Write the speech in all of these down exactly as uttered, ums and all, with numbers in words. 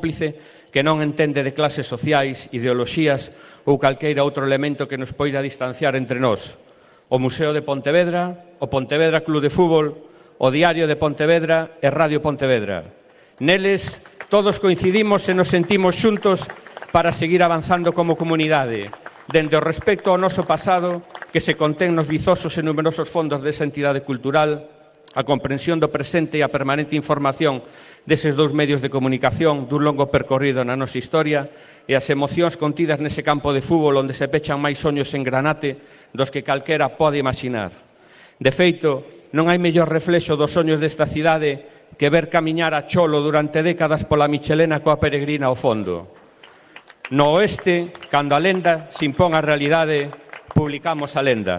cómplice que non entende de clases sociais, ideoloxías ou calqueira outro elemento que nos poida distanciar entre nós. O Museo de Pontevedra, o Pontevedra Club de Fútbol, o Diario de Pontevedra e Radio Pontevedra. Neles todos coincidimos e nos sentimos xuntos para seguir avanzando como comunidade, dende o respecto ao noso pasado que se contén nos vizosos e numerosos fondos desa entidade cultural, a comprensión do presente e a permanente información deses dous medios de comunicación dun longo percorrido na nosa historia e as emocións contidas nese campo de fútbol onde se pechan máis soños en granate dos que calquera pode imaginar. De feito, non hai mellor reflexo dos soños desta cidade que ver camiñar a Cholo durante décadas pola Michelena coa peregrina ao fondo. No oeste, cando a lenda se impón a realidade, publicamos a lenda.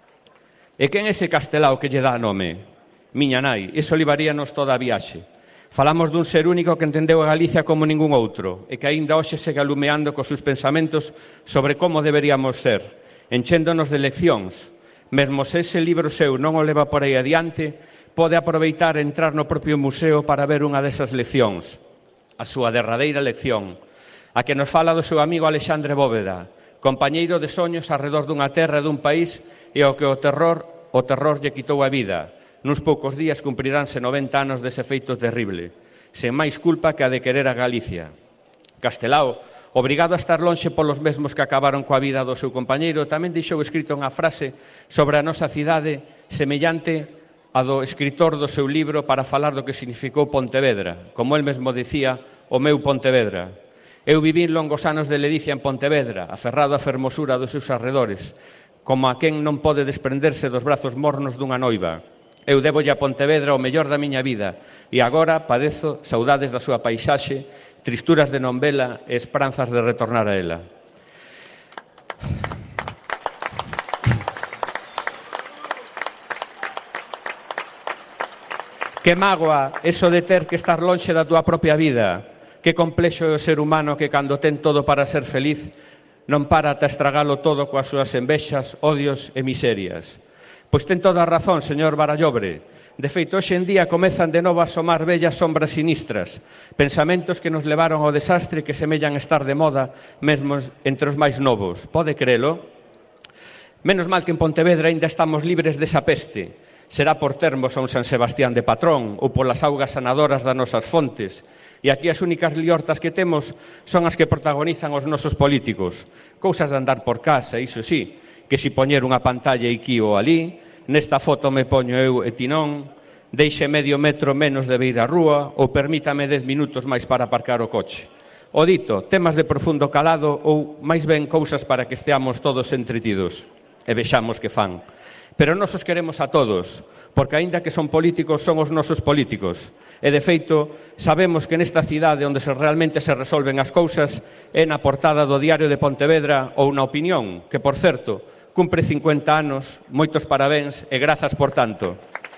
E quen é ese Castelao que lle dá nome? Miña nai, iso livaríanos toda a viaxe. Falamos dun ser único que entendeu a Galicia como ningún outro e que aínda hoxe segue alumeando cos seus pensamentos sobre como deberíamos ser, enchéndonos de leccións. Mesmo se ese libro seu non o leva por aí adiante, pode aproveitar e entrar no propio museo para ver unha desas leccións, a súa derradeira lección, a que nos fala do seu amigo Alexandre Bóveda, compañeiro de soños arredor dunha terra e dun país e ao que o terror, o terror lle quitou a vida. Nuns poucos días cumpriránse noventa anos dese feito terrible, sen máis culpa que a de querer a Galicia. Castelao, obrigado a estar lonxe polos mesmos que acabaron coa vida do seu compañeiro, tamén deixou escrito unha frase sobre a nosa cidade semellante a do escritor do seu libro para falar do que significou Pontevedra, como el mesmo dicía, o meu Pontevedra. Eu vivín longos anos de ledicia en Pontevedra, aferrado á fermosura dos seus arredores, como a quen non pode desprenderse dos brazos mornos dunha noiva. Eu debolle a Pontevedra o mellor da miña vida e agora padezo saudades da súa paisaxe, tristuras de non vela e esperanzas de retornar a ela. Que mágoa eso de ter que estar lonxe da túa propia vida. Que complexo é o ser humano que cando ten todo para ser feliz non para ata estragalo todo coas súas envexas, odios e miserias. Pois ten toda a razón, señor Barallobre. De feito, hoxe en día comezan de novo a asomar vellas sombras sinistras, pensamentos que nos levaron ao desastre que semellan estar de moda mesmo entre os máis novos. Pode crelo? Menos mal que en Pontevedra ainda estamos libres desa peste. Será por termos a un San Sebastián de patrón ou polas augas sanadoras das nosas fontes. E aquí as únicas liortas que temos son as que protagonizan os nosos políticos. Cousas de andar por casa, iso sí, que si poñer unha pantalla aquí ou ali, nesta foto me poño eu e ti non, deixe medio metro menos de beira a rúa ou permítame dez minutos máis para aparcar o coche. O dito, temas de profundo calado ou máis ben cousas para que esteamos todos entretidos e vexamos que fan. Pero nós os queremos a todos, porque aínda que son políticos, son os nosos políticos. E, de feito, sabemos que nesta cidade onde se realmente se resolven as cousas é na portada do Diario de Pontevedra ou na Opinión, que, por certo, cumpre cincuenta anos, moitos parabéns e grazas por tanto.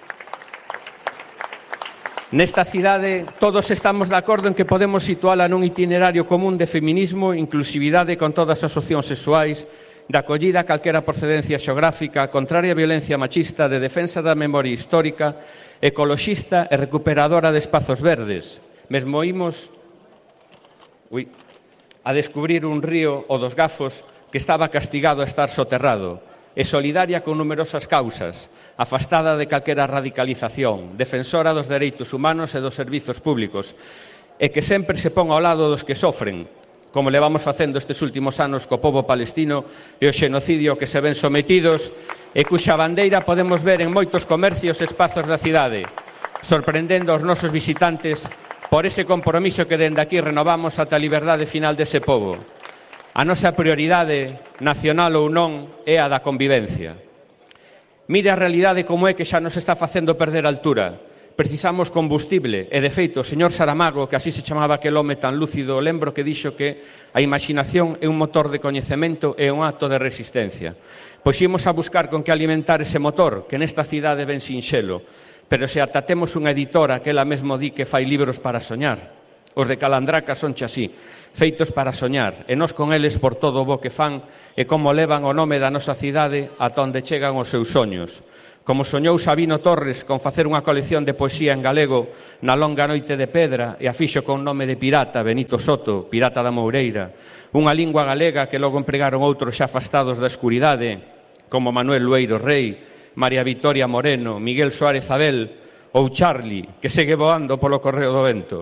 Nesta cidade todos estamos de acordo en que podemos situala nun itinerario común de feminismo, inclusividade con todas as opcións sexuais, de acollida a calquera procedencia xeográfica, contraria á violencia machista, de defensa da memoria histórica, ecoloxista e recuperadora de espazos verdes. Mesmo imos ui, a descubrir un río, o dos Gafos, que estaba castigado a estar soterrado, e solidaria con numerosas causas, afastada de calquera radicalización, defensora dos dereitos humanos e dos servizos públicos, e que sempre se pon ao lado dos que sofren, como levamos facendo estes últimos anos co pobo palestino e o xenocidio que se ven sometidos e cuxa bandeira podemos ver en moitos comercios e espazos da cidade, sorprendendo aos nosos visitantes por ese compromiso que dende aquí renovamos ata a liberdade final dese pobo. A nosa prioridade, nacional ou non, é a da convivencia. Mire a realidade como é que xa nos está facendo perder altura. Precisamos combustible e, de feito, o señor Saramago, que así se chamaba aquel home tan lúcido, lembro que dixo que a imaginación é un motor de coñecemento e un acto de resistencia. Pois imos a buscar con que alimentar ese motor, que nesta cidade ben sinxelo, pero se ata temos unha editora que ela mesmo di que fai libros para soñar. Os de Calandraca son xa así, feitos para soñar, e nós con eles por todo o bo que fan e como levan o nome da nosa cidade ata onde chegan os seus soños. como soñou Sabino Torres con facer unha colección de poesía en galego na longa noite de pedra e a fixo con nome de pirata, Benito Soto, pirata da Moureira, unha lingua galega que logo empregaron outros xa afastados da escuridade, como Manuel Lueiro Rei, María Victoria Moreno, Miguel Suárez Abel ou Charlie, que segue voando polo correo do vento.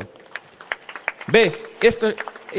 Ve, isto,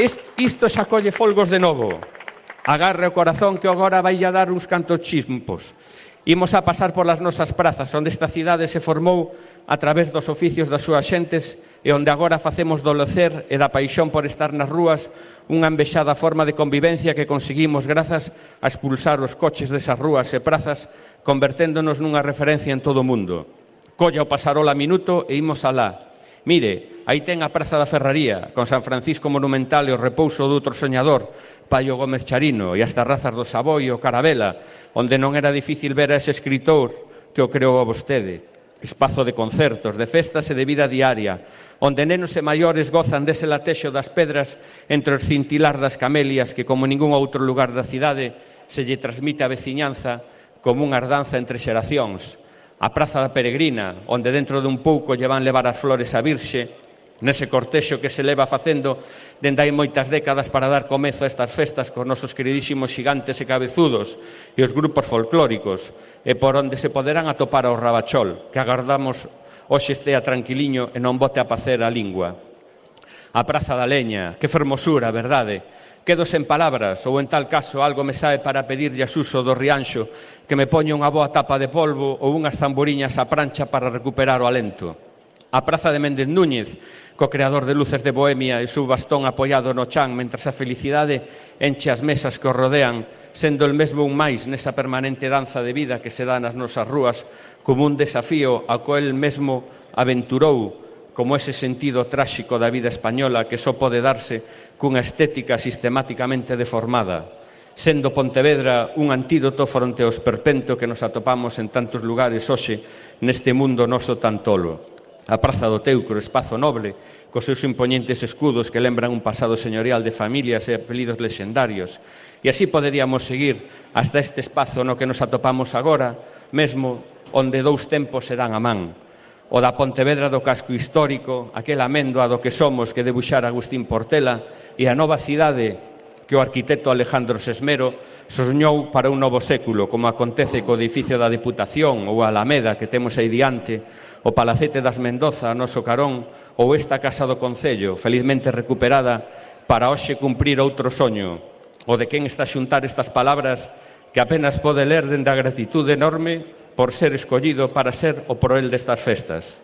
isto xa colle folgos de novo. Agarre o corazón que agora vai a dar uns cantos chispos. Imos a pasar por las nosas prazas, onde esta cidade se formou a través dos oficios das súas xentes e onde agora facemos do locer e da paixón por estar nas rúas unha envexada forma de convivencia que conseguimos grazas a expulsar os coches desas rúas e prazas, converténdonos nunha referencia en todo o mundo. Colla o pasarola minuto e imos alá. Mire, aí ten a Praza da Ferraría, con San Francisco Monumental e o repouso do outro soñador, Paio Gómez Charino, e as terrazas do Savoy e o Carabela, onde non era difícil ver a ese escritor que o creou a vostede. Espazo de concertos, de festas e de vida diaria, onde nenos e maiores gozan dese latexo das pedras entre os cintilar das camelias que, como ningún outro lugar da cidade, se lle transmite a veciñanza como unha herdanza entre xeracións. A Praza da Peregrina, onde dentro dun pouco lle van levar as flores a Virxe, nese cortexo que se leva facendo dende hai moitas décadas para dar comezo a estas festas cos nosos queridísimos xigantes e cabezudos e os grupos folclóricos, e por onde se poderán atopar ao Rabachol, que agardamos hoxe estea tranquiliño e non bote a pacer a lingua. A Praza da Leña, que fermosura, verdade? Quedo sen palabras, ou en tal caso algo me sae para pedirlle a Suso do Rianxo que me poña unha boa tapa de polvo ou unhas zamburiñas á prancha para recuperar o alento. A Praza de Méndez Núñez, co creador de Luces de Bohemia e su bastón apoiado no chan mentras a felicidade enche as mesas que o rodean, sendo el mesmo un máis nesa permanente danza de vida que se dá nas nosas rúas como un desafío ao que el mesmo aventurou, como ese sentido tráxico da vida española que só pode darse cunha estética sistemáticamente deformada, sendo Pontevedra un antídoto fronte ao esperpento que nos atopamos en tantos lugares hoxe neste mundo noso tan tolo. A Praza do Teucro, espazo noble, cos seus impoñentes escudos que lembran un pasado señorial de familias e apelidos lexendarios. E así poderíamos seguir hasta este espazo no que nos atopamos agora, mesmo onde dous tempos se dan a man. O da Pontevedra do casco histórico, aquela améndoa do que somos que debuxara Agustín Portela, e a nova cidade que o arquitecto Alejandro Sesmero soñou para un novo século, como acontece co edificio da Deputación ou a Alameda que temos aí diante, o Palacete das Mendoza, noso carón, ou esta Casa do Concello, felizmente recuperada, para hoxe cumprir outro soño, o de quen está a xuntar estas palabras que apenas pode ler dende a gratitude enorme por ser escollido para ser o proel destas festas.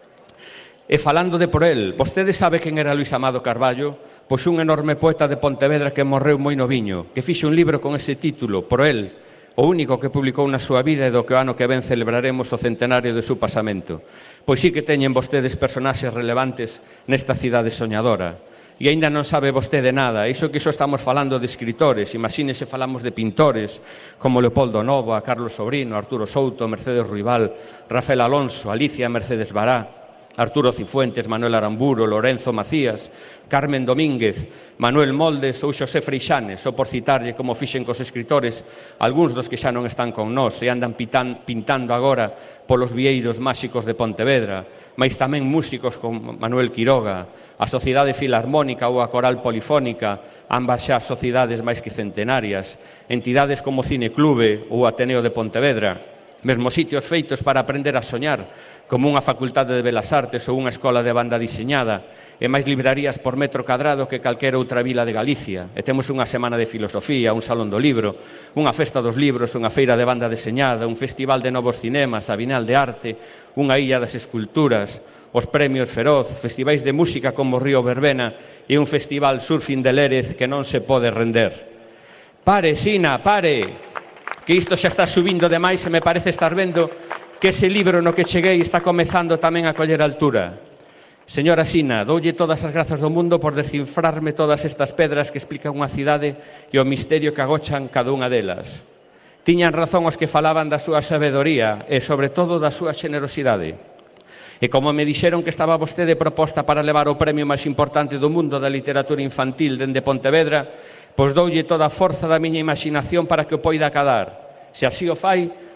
E falando de proel, vostede sabe quen era Luís Amado Carballo? Pois un enorme poeta de Pontevedra que morreu moi noviño, que fixe un libro con ese título, Proel, o único que publicou na súa vida e do que o ano que ven celebraremos o centenario de seu pasamento. Pois sí que teñen vostedes personaxes relevantes nesta cidade soñadora. E aínda non sabe vostede nada, iso que iso estamos falando de escritores, imagínese falamos de pintores como Leopoldo Novo, Carlos Sobrino, Arturo Souto, Mercedes Ruibal, Rafael Alonso, Alicia Mercedes Bará, Arturo Cifuentes, Manuel Aramburo, Lorenzo Macías, Carmen Domínguez, Manuel Moldes ou Xosé Freixanes, ou por citarlle como fixen cos escritores, algúns dos que xa non están con nós e andan pitan, pintando agora polos vieiros máxicos de Pontevedra, mais tamén músicos como Manuel Quiroga, a Sociedade Filarmónica ou a Coral Polifónica, ambas xa sociedades máis que centenarias, entidades como Cineclube ou Ateneo de Pontevedra, mesmo sitios feitos para aprender a soñar, como unha facultade de Belas Artes ou unha escola de banda diseñada, e máis librarías por metro cadrado que calquera outra vila de Galicia. E temos unha semana de filosofía, un salón do libro, unha festa dos libros, unha feira de banda deseñada, un festival de novos cinemas, a Bienal de Arte, unha illa das esculturas, os premios Feroz, festivais de música como Río Verbena e un festival surfing de Lérez que non se pode render. Pare, Sina, pare! Que isto xa está subindo demais e me parece estar vendo que ese libro no que cheguei está comezando tamén a coller altura. Señora Sina, doulle todas as grazas do mundo por descifrarme todas estas pedras que explican unha cidade e o misterio que agochan cada unha delas. Tiñan razón os que falaban da súa sabedoría e, sobre todo, da súa xenerosidade. E como me dixeron que estaba vostede proposta para levar o premio máis importante do mundo da literatura infantil dende Pontevedra, pois doulle toda a forza da miña imaginación para que o poida acadar. Se así o fai,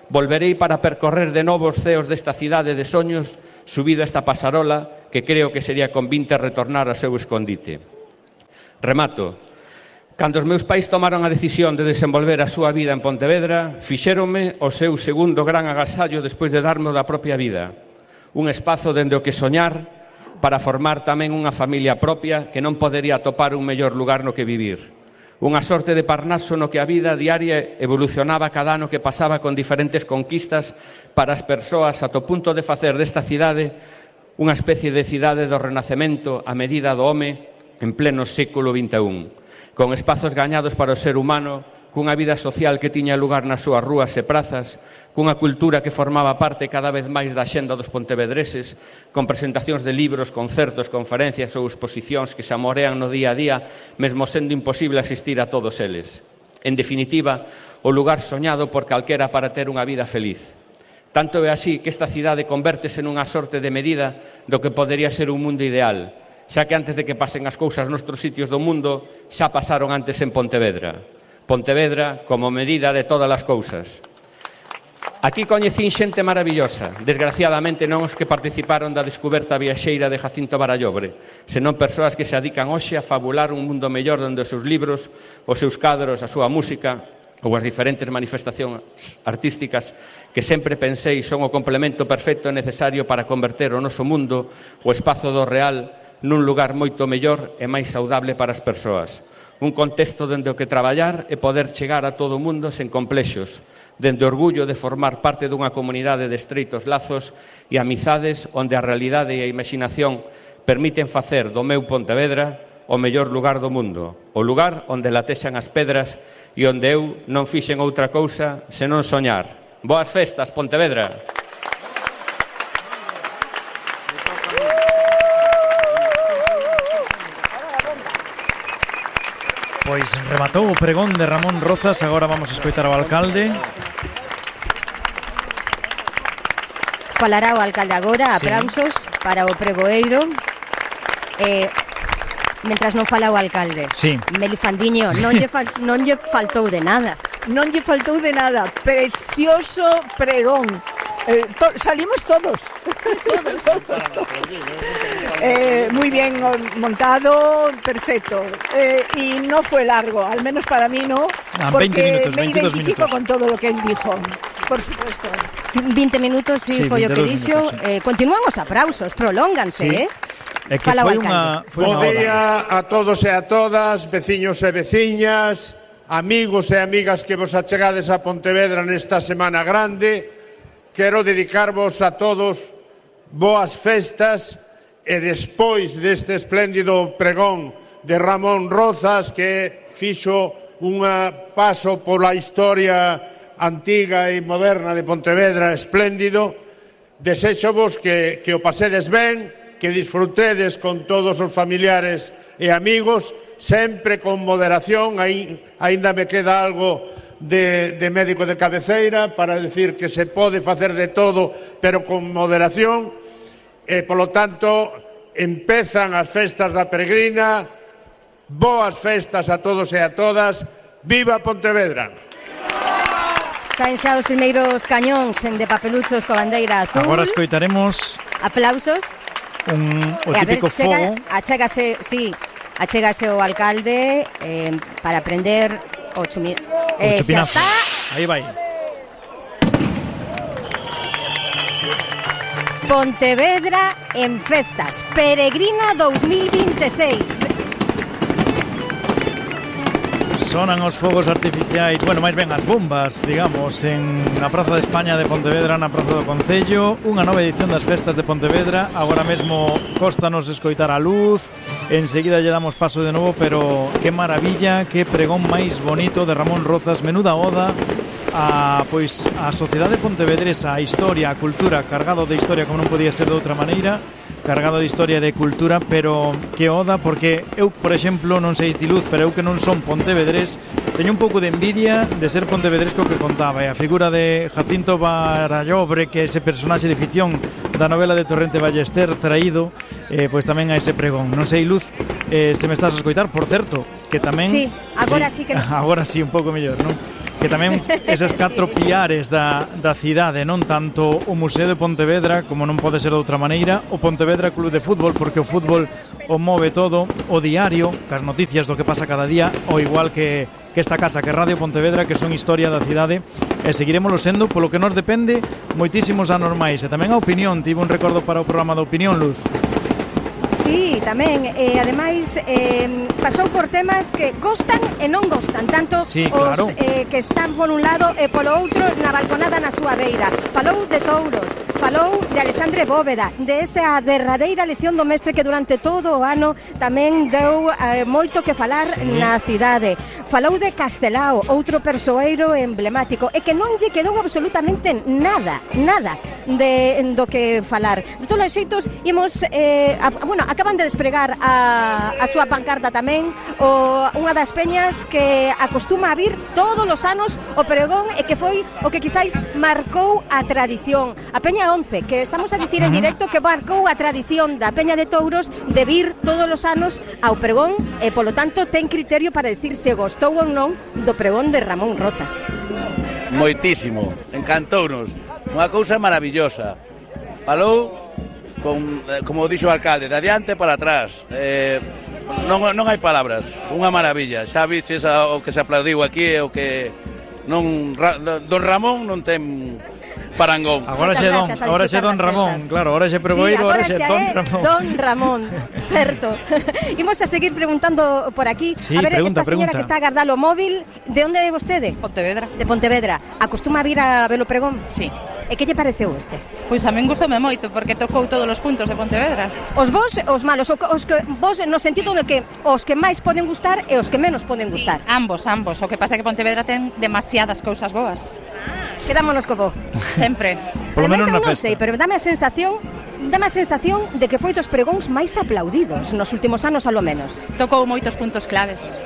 volverei para percorrer de novo os ceos desta cidade de soños, subido a esta pasarola que creo que sería convinte retornar ao seu escondite. Remato. Cando os meus pais tomaron a decisión de desenvolver a súa vida en Pontevedra, fixéronme o seu segundo gran agasallo despois de darme da propia vida. Un espazo dende o que soñar para formar tamén unha familia propia que non podería atopar un mellor lugar no que vivir. Unha sorte de Parnaso no que a vida diaria evolucionaba cada ano que pasaba con diferentes conquistas para as persoas ata o punto de facer desta cidade unha especie de cidade do renacemento a medida do home en pleno século vinte e un. Con espazos gañados para o ser humano, cunha vida social que tiña lugar nas súas rúas e prazas, cunha cultura que formaba parte cada vez máis da xenda dos pontevedreses, con presentacións de libros, concertos, conferencias ou exposicións que se amorean no día a día, mesmo sendo imposible asistir a todos eles. En definitiva, o lugar soñado por calquera para ter unha vida feliz. Tanto é así que esta cidade convértese nunha sorte de medida do que podería ser un mundo ideal, xa que antes de que pasen as cousas noutros sitios do mundo, xa pasaron antes en Pontevedra. Pontevedra como medida de todas as cousas. Aquí coñecín xente maravillosa, desgraciadamente non os que participaron da descuberta viaxeira de Jacinto Barallobre, senón persoas que se adican hoxe a fabular un mundo mellor onde os seus libros, os seus cadros, a súa música ou as diferentes manifestacións artísticas que sempre pensei son o complemento perfecto e necesario para converter o noso mundo, o espazo do real, nun lugar moito mellor e máis saudable para as persoas. Un contexto dende o que traballar e poder chegar a todo o mundo sen complexos, dende o orgullo de formar parte dunha comunidade de estreitos lazos e amizades onde a realidade e a imaginación permiten facer do meu Pontevedra o mellor lugar do mundo, o lugar onde latexan as pedras e onde eu non fixen outra cousa senón soñar. Boas festas, Pontevedra! Pois rematou o pregón de Ramón Rozas, agora vamos a escoitar ao alcalde. Falará o alcalde agora, aplausos sí. Para o pregoeiro. Eh, mentras non fala o alcalde. Sí. Melifandiño, non lle, fal, non lle faltou de nada. Non lle faltou de nada. Precioso pregón. Eh, to, salimos todos. eh, muy bien montado, perfecto. Eh, y no fue largo, al menos para mí no, ah, porque minutos, me identifico minutos. con todo lo que él dijo, por supuesto. veinte minutos, sí, sí foi o que dixo. Sí. Eh, continúan os aplausos, prolónganse, sí. eh? É que foi unha, foi Bo día a todos e a todas, veciños e veciñas, amigos e amigas que vos achegades a Pontevedra nesta semana grande. Quero dedicarvos a todos boas festas e despois deste espléndido pregón de Ramón Rozas que fixo un paso pola historia antiga e moderna de Pontevedra espléndido, desexovos que, que o pasedes ben, que disfrutedes con todos os familiares e amigos, sempre con moderación, aí, aínda me queda algo De, de médico de cabeceira para decir que se pode facer de todo pero con moderación e polo tanto empezan as festas da peregrina. Boas festas a todos e a todas. Viva Pontevedra. Saen xa os primeiros cañóns en de papeluchos co bandeira azul. Agora escoitaremos aplausos. Un, o e típico ver, chega, fogo. Achégase, sí, achégase o alcalde eh, para prender o chumi... Eh, xa está. Aí vai. Pontevedra en festas. Peregrina dos mil veintiséis. Sonan os fogos artificiais, bueno, máis ben as bombas, digamos, en na Praza de España de Pontevedra, na Praza do Concello, unha nova edición das festas de Pontevedra. Agora mesmo cóstanos escoitar a luz, enseguida lle damos paso de novo, pero que maravilla, que pregón máis bonito de Ramón Rozas, menuda oda a, pois, a sociedade pontevedresa, a historia, a cultura, cargado de historia como non podía ser de outra maneira, cargado de historia e de cultura, pero que oda, porque eu, por exemplo, non sei ti luz, pero eu que non son pontevedrés, teño un pouco de envidia de ser pontevedresco que contaba, e a figura de Jacinto Barallobre, que é ese personaxe de ficción da novela de Torrente Ballester traído, eh, pois tamén a ese pregón. Non sei, Luz, eh, se me estás a escoitar, por certo, que tamén... Sí, agora sí, sí que... Agora sí, un pouco mellor, non? que tamén eses catro piares da, da cidade, non tanto o Museo de Pontevedra como non pode ser de outra maneira, o Pontevedra Club de Fútbol, porque o fútbol o move todo, o diario, cas noticias do que pasa cada día, o igual que, que esta casa, que Radio Pontevedra, que son historia da cidade, e seguiremoslo sendo, polo que nos depende moitísimos anos máis. E tamén a opinión, tive un recordo para o programa da Opinión, Luz. Sí, tamén, e ademais eh, pasou por temas que gostan e non gostan, tanto sí, claro. os eh, que están por un lado e polo outro na balconada na súa beira. Falou de touros, falou de Alexandre Bóveda, de esa derradeira lección do mestre que durante todo o ano tamén deu eh, moito que falar sí. na cidade. Falou de Castelao, outro persoeiro emblemático, e que non lle quedou absolutamente nada, nada de, do que falar. De todos os xeitos, imos, eh, a, bueno, acaban de despregar a, a súa pancarta tamén, o, unha das peñas que acostuma a vir todos os anos o pregón e que foi o que quizáis marcou a tradición. A Peña once, que estamos a dicir en directo que marcou a tradición da Peña de Touros de vir todos os anos ao pregón e, polo tanto, ten criterio para dicir se gostou ou non do pregón de Ramón Rozas. Moitísimo, encantounos, unha cousa maravillosa. Falou con, como dixo o alcalde, de adiante para atrás. Eh, non, non hai palabras, unha maravilla. Xa viches o que se aplaudiu aquí e o que non, don Ramón non ten parangón. Agora xe don, agora xe don Ramón, claro, agora xe Pregoeiro, sí, agora xe don Ramón. Don Ramón, certo. Imos a seguir preguntando por aquí. Sí, a ver, pregunta, esta señora pregunta. que está a agardar o móvil, de onde é vostede? Pontevedra. De Pontevedra. Acostuma a vir a ver o pregón? Sí. E que lle pareceu este? Pois a min gustoume moito, porque tocou todos os puntos de Pontevedra. Os bons e os malos, os que vos no sentido de que os que máis poden gustar e os que menos poden gustar. Sí, ambos, ambos. O que pasa é que Pontevedra ten demasiadas cousas boas. Quedámonos co bo. Sempre. Polo menos na non festa. sei, pero dame a sensación, dame a sensación de que foi dos pregóns máis aplaudidos nos últimos anos, alo menos. Tocou moitos puntos claves.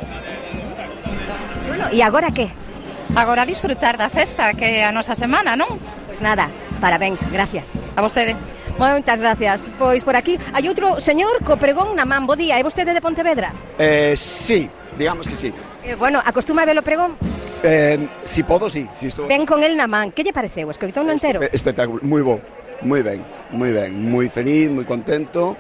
Bueno, e agora que? Agora disfrutar da festa, que é a nosa semana, non? Pois nada, parabéns, gracias. A vostede. Moitas gracias. Pois por aquí hai outro señor co pregón na man. Bo día, é vostede de Pontevedra? Eh, sí, digamos que sí. Eh, bueno, acostuma a ver o pregón? Eh, si podo, sí. Si estou... Ven con el na man. Que lle pareceu? Escoitou no entero? Espectáculo, moi bo, moi ben, moi ben, moi feliz, moi contento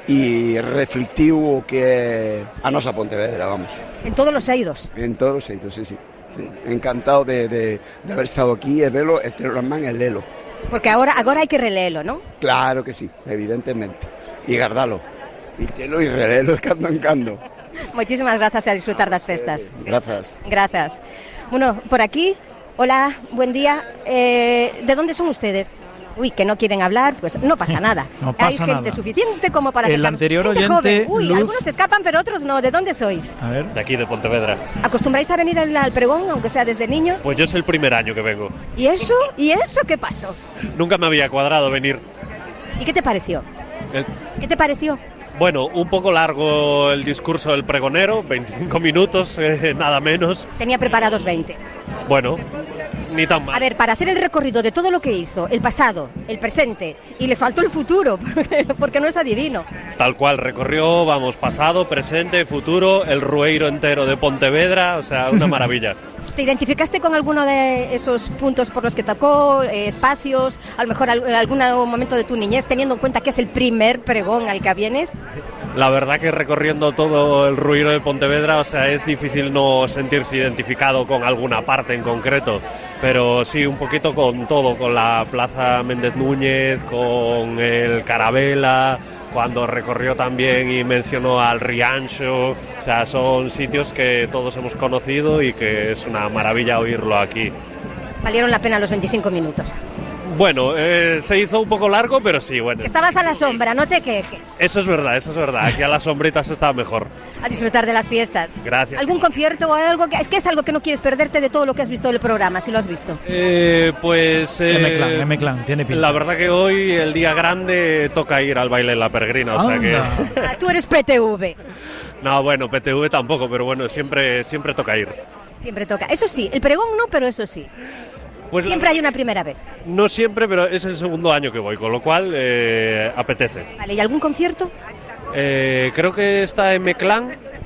e reflectiu o que é a nosa Pontevedra, vamos. En todos os eidos. En todos os eidos, sí, sí. sí. Encantado de, de, de haber estado aquí e velo e ter na man e lelo. Porque agora agora hai que releelo, non? Claro que sí, evidentemente. E gardalo. E telo e relelo de cando en cando. Moitísimas grazas e a disfrutar das festas. Grazas. Grazas. Bueno, por aquí, hola, buen día. Eh, ¿De dónde son ustedes? Uy, que no quieren hablar, pues no pasa nada. No pasa Hay gente nada. suficiente como para El acercarnos. anterior Gente oyente, joven. Uy, Luz. algunos escapan, pero otros no. ¿De dónde sois? A ver. De aquí, de Pontevedra. ¿Acostumbráis a venir al, al pregón, aunque sea desde niños? Pues yo es el primer año que vengo. ¿Y eso? ¿Y eso qué pasó? Nunca me había cuadrado venir. ¿Y qué te pareció? El- ¿Qué te pareció? Bueno, un poco largo el discurso del pregonero, veinticinco minutos, eh, nada menos. Tenía preparados veinte. Bueno, ni tan mal. A ver, para hacer el recorrido de todo lo que hizo, el pasado, el presente, y le faltó el futuro, porque, porque no es adivino. Tal cual, recorrió, vamos, pasado, presente, futuro, el rueiro entero de Pontevedra, o sea, una maravilla. ¿Te identificaste con alguno de esos puntos por los que tocó, eh, espacios, a lo mejor al- algún momento de tu niñez, teniendo en cuenta que es el primer pregón al que vienes? La verdad que recorriendo todo el ruido de Pontevedra, o sea, es difícil no sentirse identificado con alguna parte en concreto, pero sí, un poquito con todo, con la Plaza Méndez Núñez, con el Carabela, cuando recorrió también y mencionó al Riancho, o sea, son sitios que todos hemos conocido y que es una maravilla oírlo aquí. Valieron la pena los veinticinco minutos. Bueno, eh, se hizo un poco largo, pero sí, bueno. Estabas a la sombra, no te quejes. Eso es verdad, eso es verdad. Aquí a las sombritas está mejor. A disfrutar de las fiestas. Gracias. ¿Algún concierto o algo? Que, es que es algo que no quieres perderte de todo lo que has visto del programa, si lo has visto. Eh, pues... Eh, M-Clan, M-Clan, tiene pinta. La verdad que hoy, el día grande, toca ir al baile en la peregrina, o sea que... Anda. Ah, tú eres P T V. No, bueno, P T V tampoco, pero bueno, siempre, siempre toca ir. Siempre toca. Eso sí, el pregón no, pero eso sí. Pues Siempre hay una primera vez. No siempre, pero es el segundo año que voy, con lo cual eh, apetece. Vale, ¿y algún concierto? Eh, creo que está M-Clan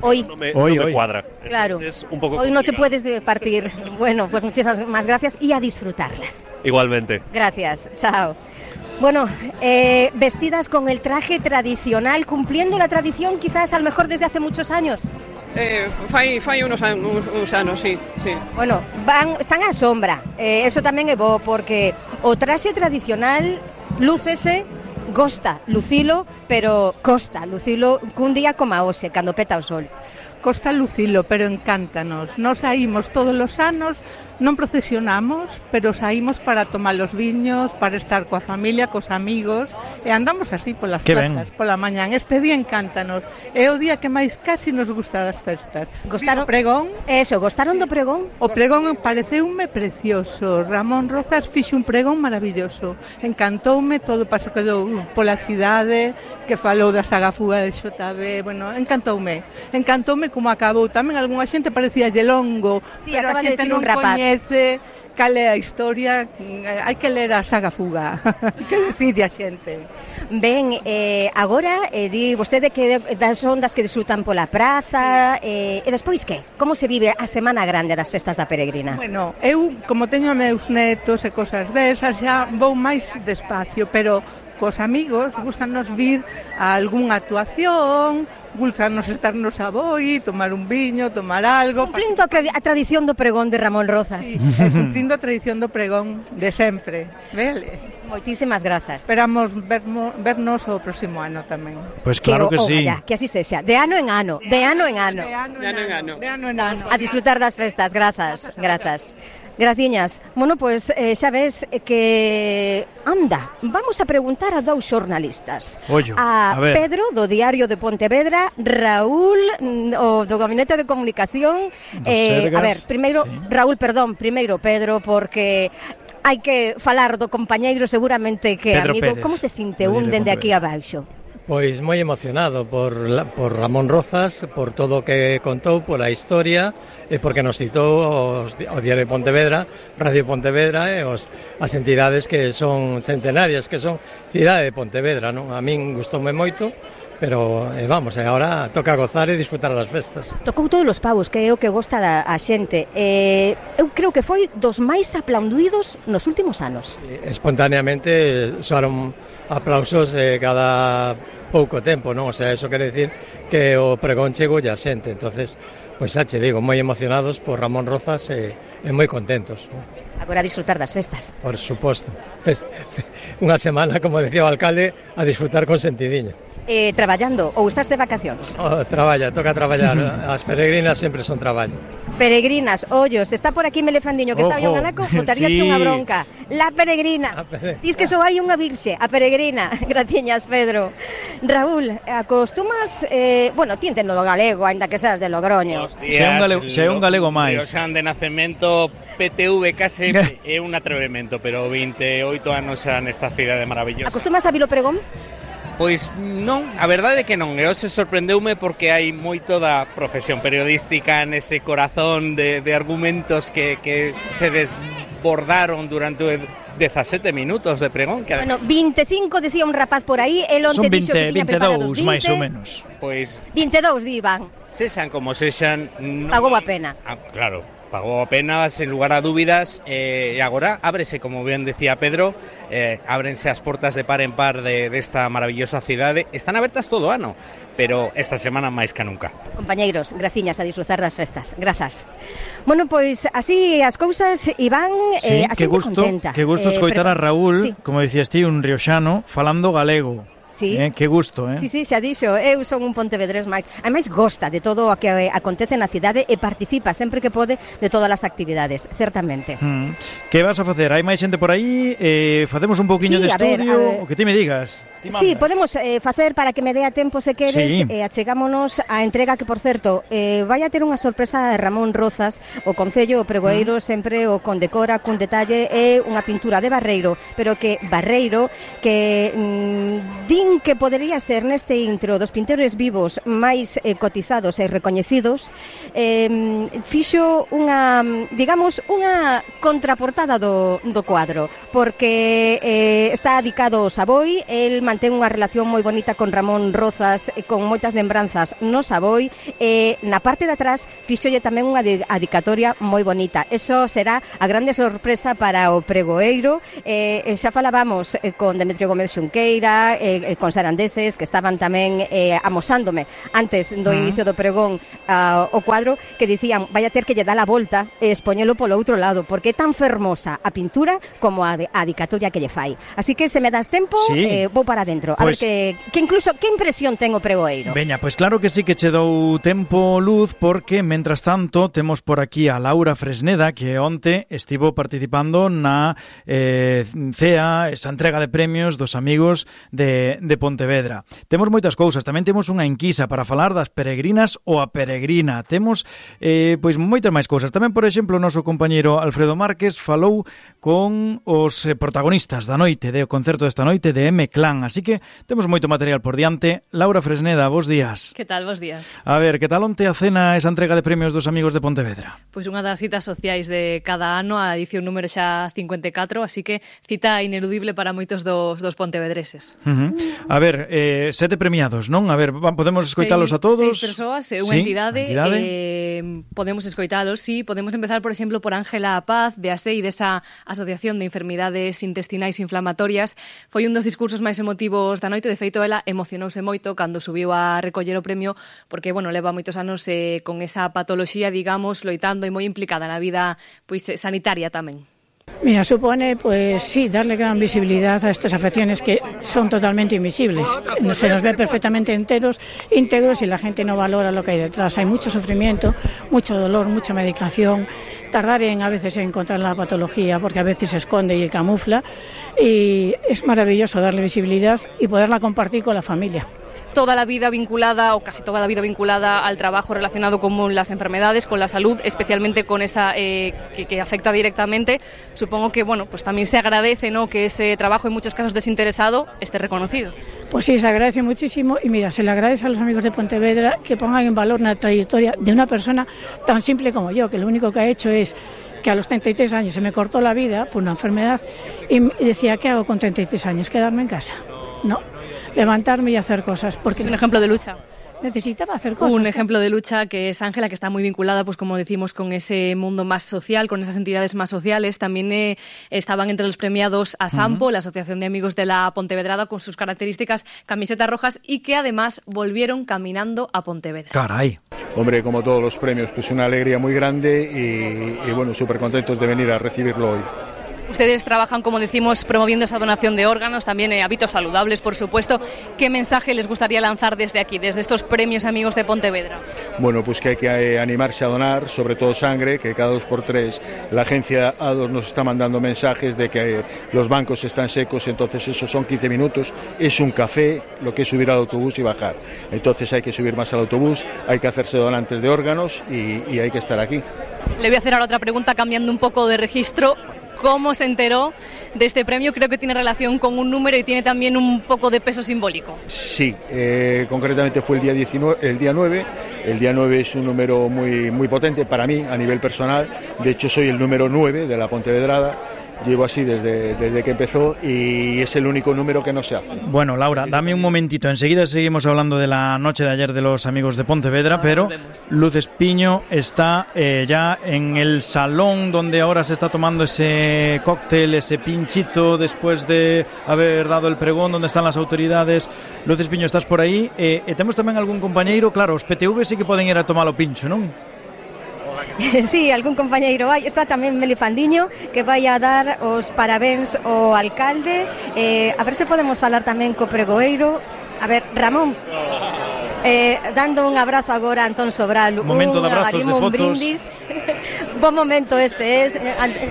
Hoy. No me, hoy, no me hoy. cuadra. Claro. Es un poco hoy no te complicado. puedes de partir. Bueno, pues muchísimas gracias y a disfrutarlas. Igualmente. Gracias, chao. Bueno, eh, vestidas con el traje tradicional, cumpliendo la tradición quizás a lo mejor desde hace muchos años. Eh, fai, fai unos, anos, uns anos, sí, sí. Bueno, van, están á sombra, eh, eso tamén é bo, porque o traxe tradicional lúcese, gosta lucilo, pero costa lucilo cun día como a hoxe, cando peta o sol. Costa lucilo, pero encántanos. Nos saímos todos os anos, non procesionamos, pero saímos para tomar os viños, para estar coa familia, cos amigos, e andamos así polas Que plazas, ben. pola mañán. Este día encántanos. É o día que máis casi nos gusta das festas. Gostaron, o pregón? Eso, gostaron do pregón? O pregón pareceume precioso. Ramón Rozas fixe un pregón maravilloso. Encantoume, todo paso quedou pola cidade, que falou da saga Fuga de Xota B. Bueno, encantoume. Encantoume como acabou. Tamén algunha xente parecía longo, Sí, pero a acaba de xente decir non un rapaz. coñece cal é a historia. Hai que ler a saga Fuga. Que decide a xente. Ben, eh, agora eh, di vostede que das ondas que disfrutan pola praza, eh, e despois que? Como se vive a Semana Grande das festas da Peregrina? Bueno, eu, como teño meus netos e cosas desas, xa vou máis despacio, pero cos amigos gustanos vir a algunha actuación, gustanos estarnos a boi, tomar un viño, tomar algo. Cumplindo a, a tradición do pregón de Ramón Rozas. Sí, e cumplindo a tradición do pregón de sempre. Vele. Moitísimas grazas. Esperamos vermo, vernos o próximo ano tamén. Pois claro que, o, sí. Ojalá, que así sexa. De ano en ano, de ano en ano. De ano De ano en ano. De ano en ano. A disfrutar das festas, grazas, grazas. Graciñas. Bueno, pois pues, eh, xa ves que anda, vamos a preguntar a dous xornalistas. Ollo, a, a ver. Pedro do Diario de Pontevedra, Raúl mm, o do Gabinete de Comunicación. Eh, a ver, primeiro sí. Raúl, perdón, primeiro Pedro, porque hai que falar do compañeiro seguramente que Pedro amigo. Pérez, Como se sinte do un Diario de dende aquí abaixo? Pois moi emocionado por, la, por Ramón Rozas, por todo o que contou, pola historia, e porque nos citou os, o Diario de Pontevedra, Radio Pontevedra e os, as entidades que son centenarias, que son Cidade de Pontevedra, non? A min gustoume moito, pero eh, vamos, e agora toca gozar e disfrutar das festas. Tocou todos os pavos, que é o que gosta da, a xente. Eh, eu creo que foi dos máis aplaudidos nos últimos anos. Espontáneamente soaron aplausos eh, cada pouco tempo, non? O sea, eso quere decir que o pregón chegou a xente. Entonces, pois xa che digo, moi emocionados por Ramón Rozas e, e moi contentos. Agora a disfrutar das festas. Por suposto. Fest, unha semana, como decía o alcalde, a disfrutar con sentidiño. Eh, traballando ou estás de vacacións? Oh, traballa, toca traballar. As peregrinas sempre son traballo. Peregrinas, ollos, está por aquí Melefandiño, que está aí un anaco, botaríache sí. unha bronca. La peregrina. Diz que só hai unha virxe, a peregrina. Graciñas, Pedro. Raúl, acostumas, eh, bueno, ti entendo o galego, aínda que seas de Logroño. Se é un galego, se é un galego máis. Xan de nacemento, P T V case é un atrevemento, pero veintioito anos xa nesta cidade maravillosa. Acostumas a Vilo Pregón? Pois non, a verdade é que non. E hoxe sorprendeume porque hai moito da profesión periodística nese corazón de, de argumentos que, que se desbordaron durante dezasete minutos de pregón. Que... Bueno, veinticinco decía un rapaz por aí, el onte Son dixo que tiña preparados vinte. máis ou menos. Pois... vinte e dous, di Iván. Sexan como sexan... Non... Pagou a pena. Ah, claro, pagou a pena, sen lugar a dúbidas, e eh, agora ábrese, como ben decía Pedro, eh, ábrense as portas de par en par de, desta maravillosa cidade. Están abertas todo o ano, pero esta semana máis que nunca. Compañeiros, graciñas a disfrutar das festas. Grazas. Bueno, pois así as cousas, Iván, sí, eh, a que gusto, contenta. que gusto eh, escoitar pero... a Raúl, sí. como dicías ti, un rioxano, falando galego. Sí. Eh, que gusto, eh? Sí, sí, xa dixo, eu son un pontevedrés máis. Ademais gosta de todo o que acontece na cidade e participa sempre que pode de todas as actividades, certamente. Mm. Que vas a facer? Hai máis xente por aí? Eh, facemos un pouquiño sí, de ver, estudio, ver. o que ti me digas. Sí, podemos eh, facer para que me dé a tempo se queres, sí. eh, achegámonos a entrega que, por certo, eh, vai a ter unha sorpresa de Ramón Rozas, o Concello, o Pregoeiro, mm. sempre o condecora cun detalle, é unha pintura de Barreiro, pero que Barreiro, que mm, din que podería ser neste intro dos pintores vivos máis eh, cotizados e recoñecidos, eh, fixo unha, digamos, unha contraportada do, do cuadro, porque eh, está dedicado ao Saboi, el mantén unha relación moi bonita con Ramón Rozas, con moitas lembranzas no Saboi, e na parte de atrás fixolle tamén unha dedicatoria moi bonita. Eso será a grande sorpresa para o pregoeiro. Eh, xa falábamos eh, con Demetrio Gómez Xunqueira, eh, con Sarandeses, que estaban tamén eh, amosándome antes do inicio do pregón uh, o cuadro, que dicían, vai a ter que lle dar a volta e expoñelo polo outro lado, porque é tan fermosa a pintura como a, de, a dedicatoria que lle fai. Así que se me das tempo, sí. eh, vou para dentro. A pues, ver que, que incluso, que impresión ten o pregoeiro? Veña, pois pues claro que sí que che dou tempo, Luz, porque, mentras tanto, temos por aquí a Laura Fresneda, que onte estivo participando na eh, C E A, esa entrega de premios dos amigos de, de Pontevedra. Temos moitas cousas, tamén temos unha enquisa para falar das peregrinas ou a peregrina. Temos, eh, pois, moitas máis cousas. Tamén, por exemplo, o noso compañeiro Alfredo Márquez falou con os protagonistas da noite, do concerto desta noite de M-Clan. Así que temos moito material por diante. Laura Fresneda, bos días. Que tal, bos días. A ver, que tal onte a cena esa entrega de premios dos amigos de Pontevedra? Pois unha das citas sociais de cada ano, a edición número xa cincuenta e catro, así que cita ineludible para moitos dos, dos pontevedreses. Uh-huh. A ver, eh, sete premiados, non? A ver, podemos escoitalos a todos? Seis persoas, é unha sí, entidade, entidade. Eh, podemos escoitalos, sí, podemos empezar, por exemplo, por Ángela Paz, de A S E I, desa Asociación de Enfermidades Intestinais Inflamatorias. Foi un dos discursos máis emotivos da noite, de feito, ela emocionouse moito cando subiu a recoller o premio, porque, bueno, leva moitos anos eh, con esa patoloxía, digamos, loitando e moi implicada na vida pois sanitaria tamén. Mira, supone, pues sí, darle gran visibilidad a estas afecciones que son totalmente invisibles. Se nos ve perfectamente enteros, íntegros, y la gente no valora lo que hay detrás. Hay mucho sufrimiento, mucho dolor, mucha medicación, tardar en a veces en encontrar la patología, porque a veces se esconde y camufla, y es maravilloso darle visibilidad y poderla compartir con la familia. Toda la vida vinculada, o casi toda la vida vinculada al trabajo relacionado con las enfermedades, con la salud, especialmente con esa eh, que, que afecta directamente. Supongo que, bueno, pues también se agradece, ¿no?, que ese trabajo, en muchos casos desinteresado, esté reconocido. Pues sí, se agradece muchísimo, y mira, se le agradece a los amigos de Pontevedra que pongan en valor una trayectoria de una persona tan simple como yo, que lo único que ha hecho es que a los treinta y tres años se me cortó la vida por una enfermedad y decía, ¿qué hago con treinta y tres años? ¿Quedarme en casa? No. Levantarme y hacer cosas. Porque es un ejemplo de lucha. Necesitaba hacer cosas. Un ejemplo de lucha que es Ángela, que está muy vinculada, pues como decimos, con ese mundo más social, con esas entidades más sociales. También eh, estaban entre los premiados a Sampo, uh-huh. la Asociación de Amigos de la Pontevedrada, con sus características camisetas rojas, y que además volvieron caminando a Pontevedra. Caray. Hombre, como todos los premios, pues una alegría muy grande y, y bueno, súper contentos de venir a recibirlo hoy. Ustedes trabajan, como decimos, promoviendo esa donación de órganos, también eh, hábitos saludables, por supuesto. ¿Qué mensaje les gustaría lanzar desde aquí, desde estos premios Amigos de Pontevedra? Bueno, pues que hay que eh, animarse a donar, sobre todo sangre, que cada dos por tres la agencia A dos nos está mandando mensajes de que eh, los bancos están secos, entonces eso son quince minutos, es un café, lo que es subir al autobús y bajar. Entonces hay que subir más al autobús, hay que hacerse donantes de órganos y, y hay que estar aquí. Le voy a hacer ahora otra pregunta, cambiando un poco de registro. ¿Cómo se enteró de este premio? Creo que tiene relación con un número y tiene también un poco de peso simbólico. Sí, eh, concretamente fue el día diecinueve, el día nueve. El día nueve es un número muy, muy potente para mí a nivel personal. De hecho, soy el número nueve de la Pontevedrada. Llevo así desde, desde que empezó y es el único número que no se hace. Bueno, Laura, dame un momentito. Enseguida seguimos hablando de la noche de ayer de los amigos de Pontevedra, ah, pero Luz Espiño está eh, ya en el salón donde ahora se está tomando ese cóctel, ese pinchito después de haber dado el pregón, donde están las autoridades. Luz Espiño, estás por aí. Eh, e temos tamén algún compañeiro, claro, os P T V sí que poden ir a tomar o pincho, non? Sí, algún compañeiro vai. Está tamén Meli Fandiño, que vai a dar os parabéns ao alcalde. eh, A ver se podemos falar tamén co pregoeiro. A ver, Ramón, eh, dando un abrazo agora a Antón Sobral. Un momento de abrazos, de fotos. Brindis. Bon momento este es.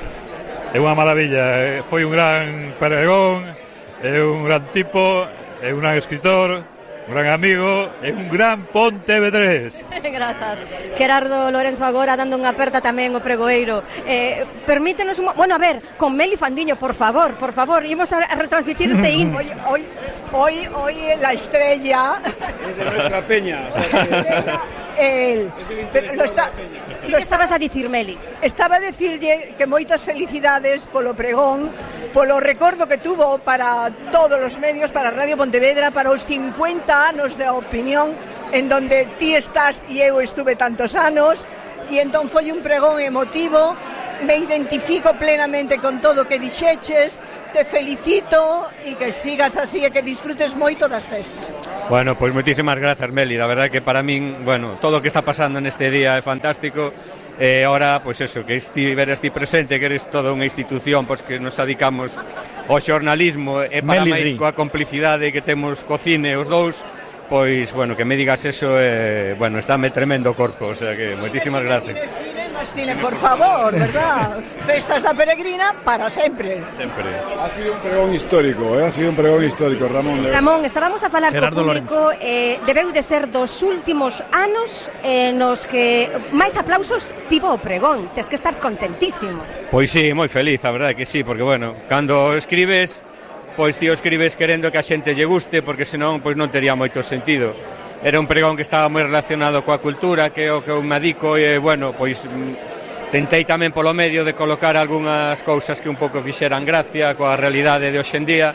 É unha maravilla. Foi un gran pregón, é un gran tipo, é un gran escritor, un gran amigo, é un gran pontevedrés. Grazas. Gerardo Lorenzo agora dando unha aperta tamén o pregoeiro. Eh, permítenos un... Bueno, a ver, con Meli Fandiño, por favor, por favor, imos a retransmitir este in. Hoy, hoy, hoy, hoy la estrella. Es de nuestra peña. O sea que... El, pero lo está, lo estabas a dicir, Meli? Estaba a dicirlle que moitas felicidades polo pregón, polo recordo que tuvo para todos os medios, para Radio Pontevedra, para os cincuenta anos de opinión, en donde ti estás e eu estuve tantos anos, e entón foi un pregón emotivo. Me identifico plenamente con todo o que dixeches, te felicito e que sigas así e que disfrutes moito das festas. Bueno, pois moitísimas grazas, Meli, la verdad que para min, bueno, todo o que está pasando neste día é fantástico. E eh, ahora, pois eso, que estiveras ti presente, que eres toda unha institución, pois que nos dedicamos ao xornalismo e para Meli máis Ri. coa complicidade que temos co cine os dous, pois, bueno, que me digas eso, eh, bueno, estáme tremendo o corpo, o sea que moitísimas gracias. Cine, por favor, verdad? Festas da Peregrina para sempre. Sempre. Ha sido un pregón histórico, eh? Ha sido un pregón histórico, Ramón. Ramón, estábamos a falar Gerardo co público, eh, debeu de ser dos últimos anos eh, nos que máis aplausos tivo o pregón. Tes que estar contentísimo. Pois sí, moi feliz, a verdade que sí, porque, bueno, cando escribes, pois ti o escribes querendo que a xente lle guste, porque senón pois non tería moito sentido. Era un pregón que estaba moi relacionado coa cultura, que é o que eu me adico, e, bueno, pois tentei tamén polo medio de colocar algunhas cousas que un pouco fixeran gracia coa realidade de hoxe en día,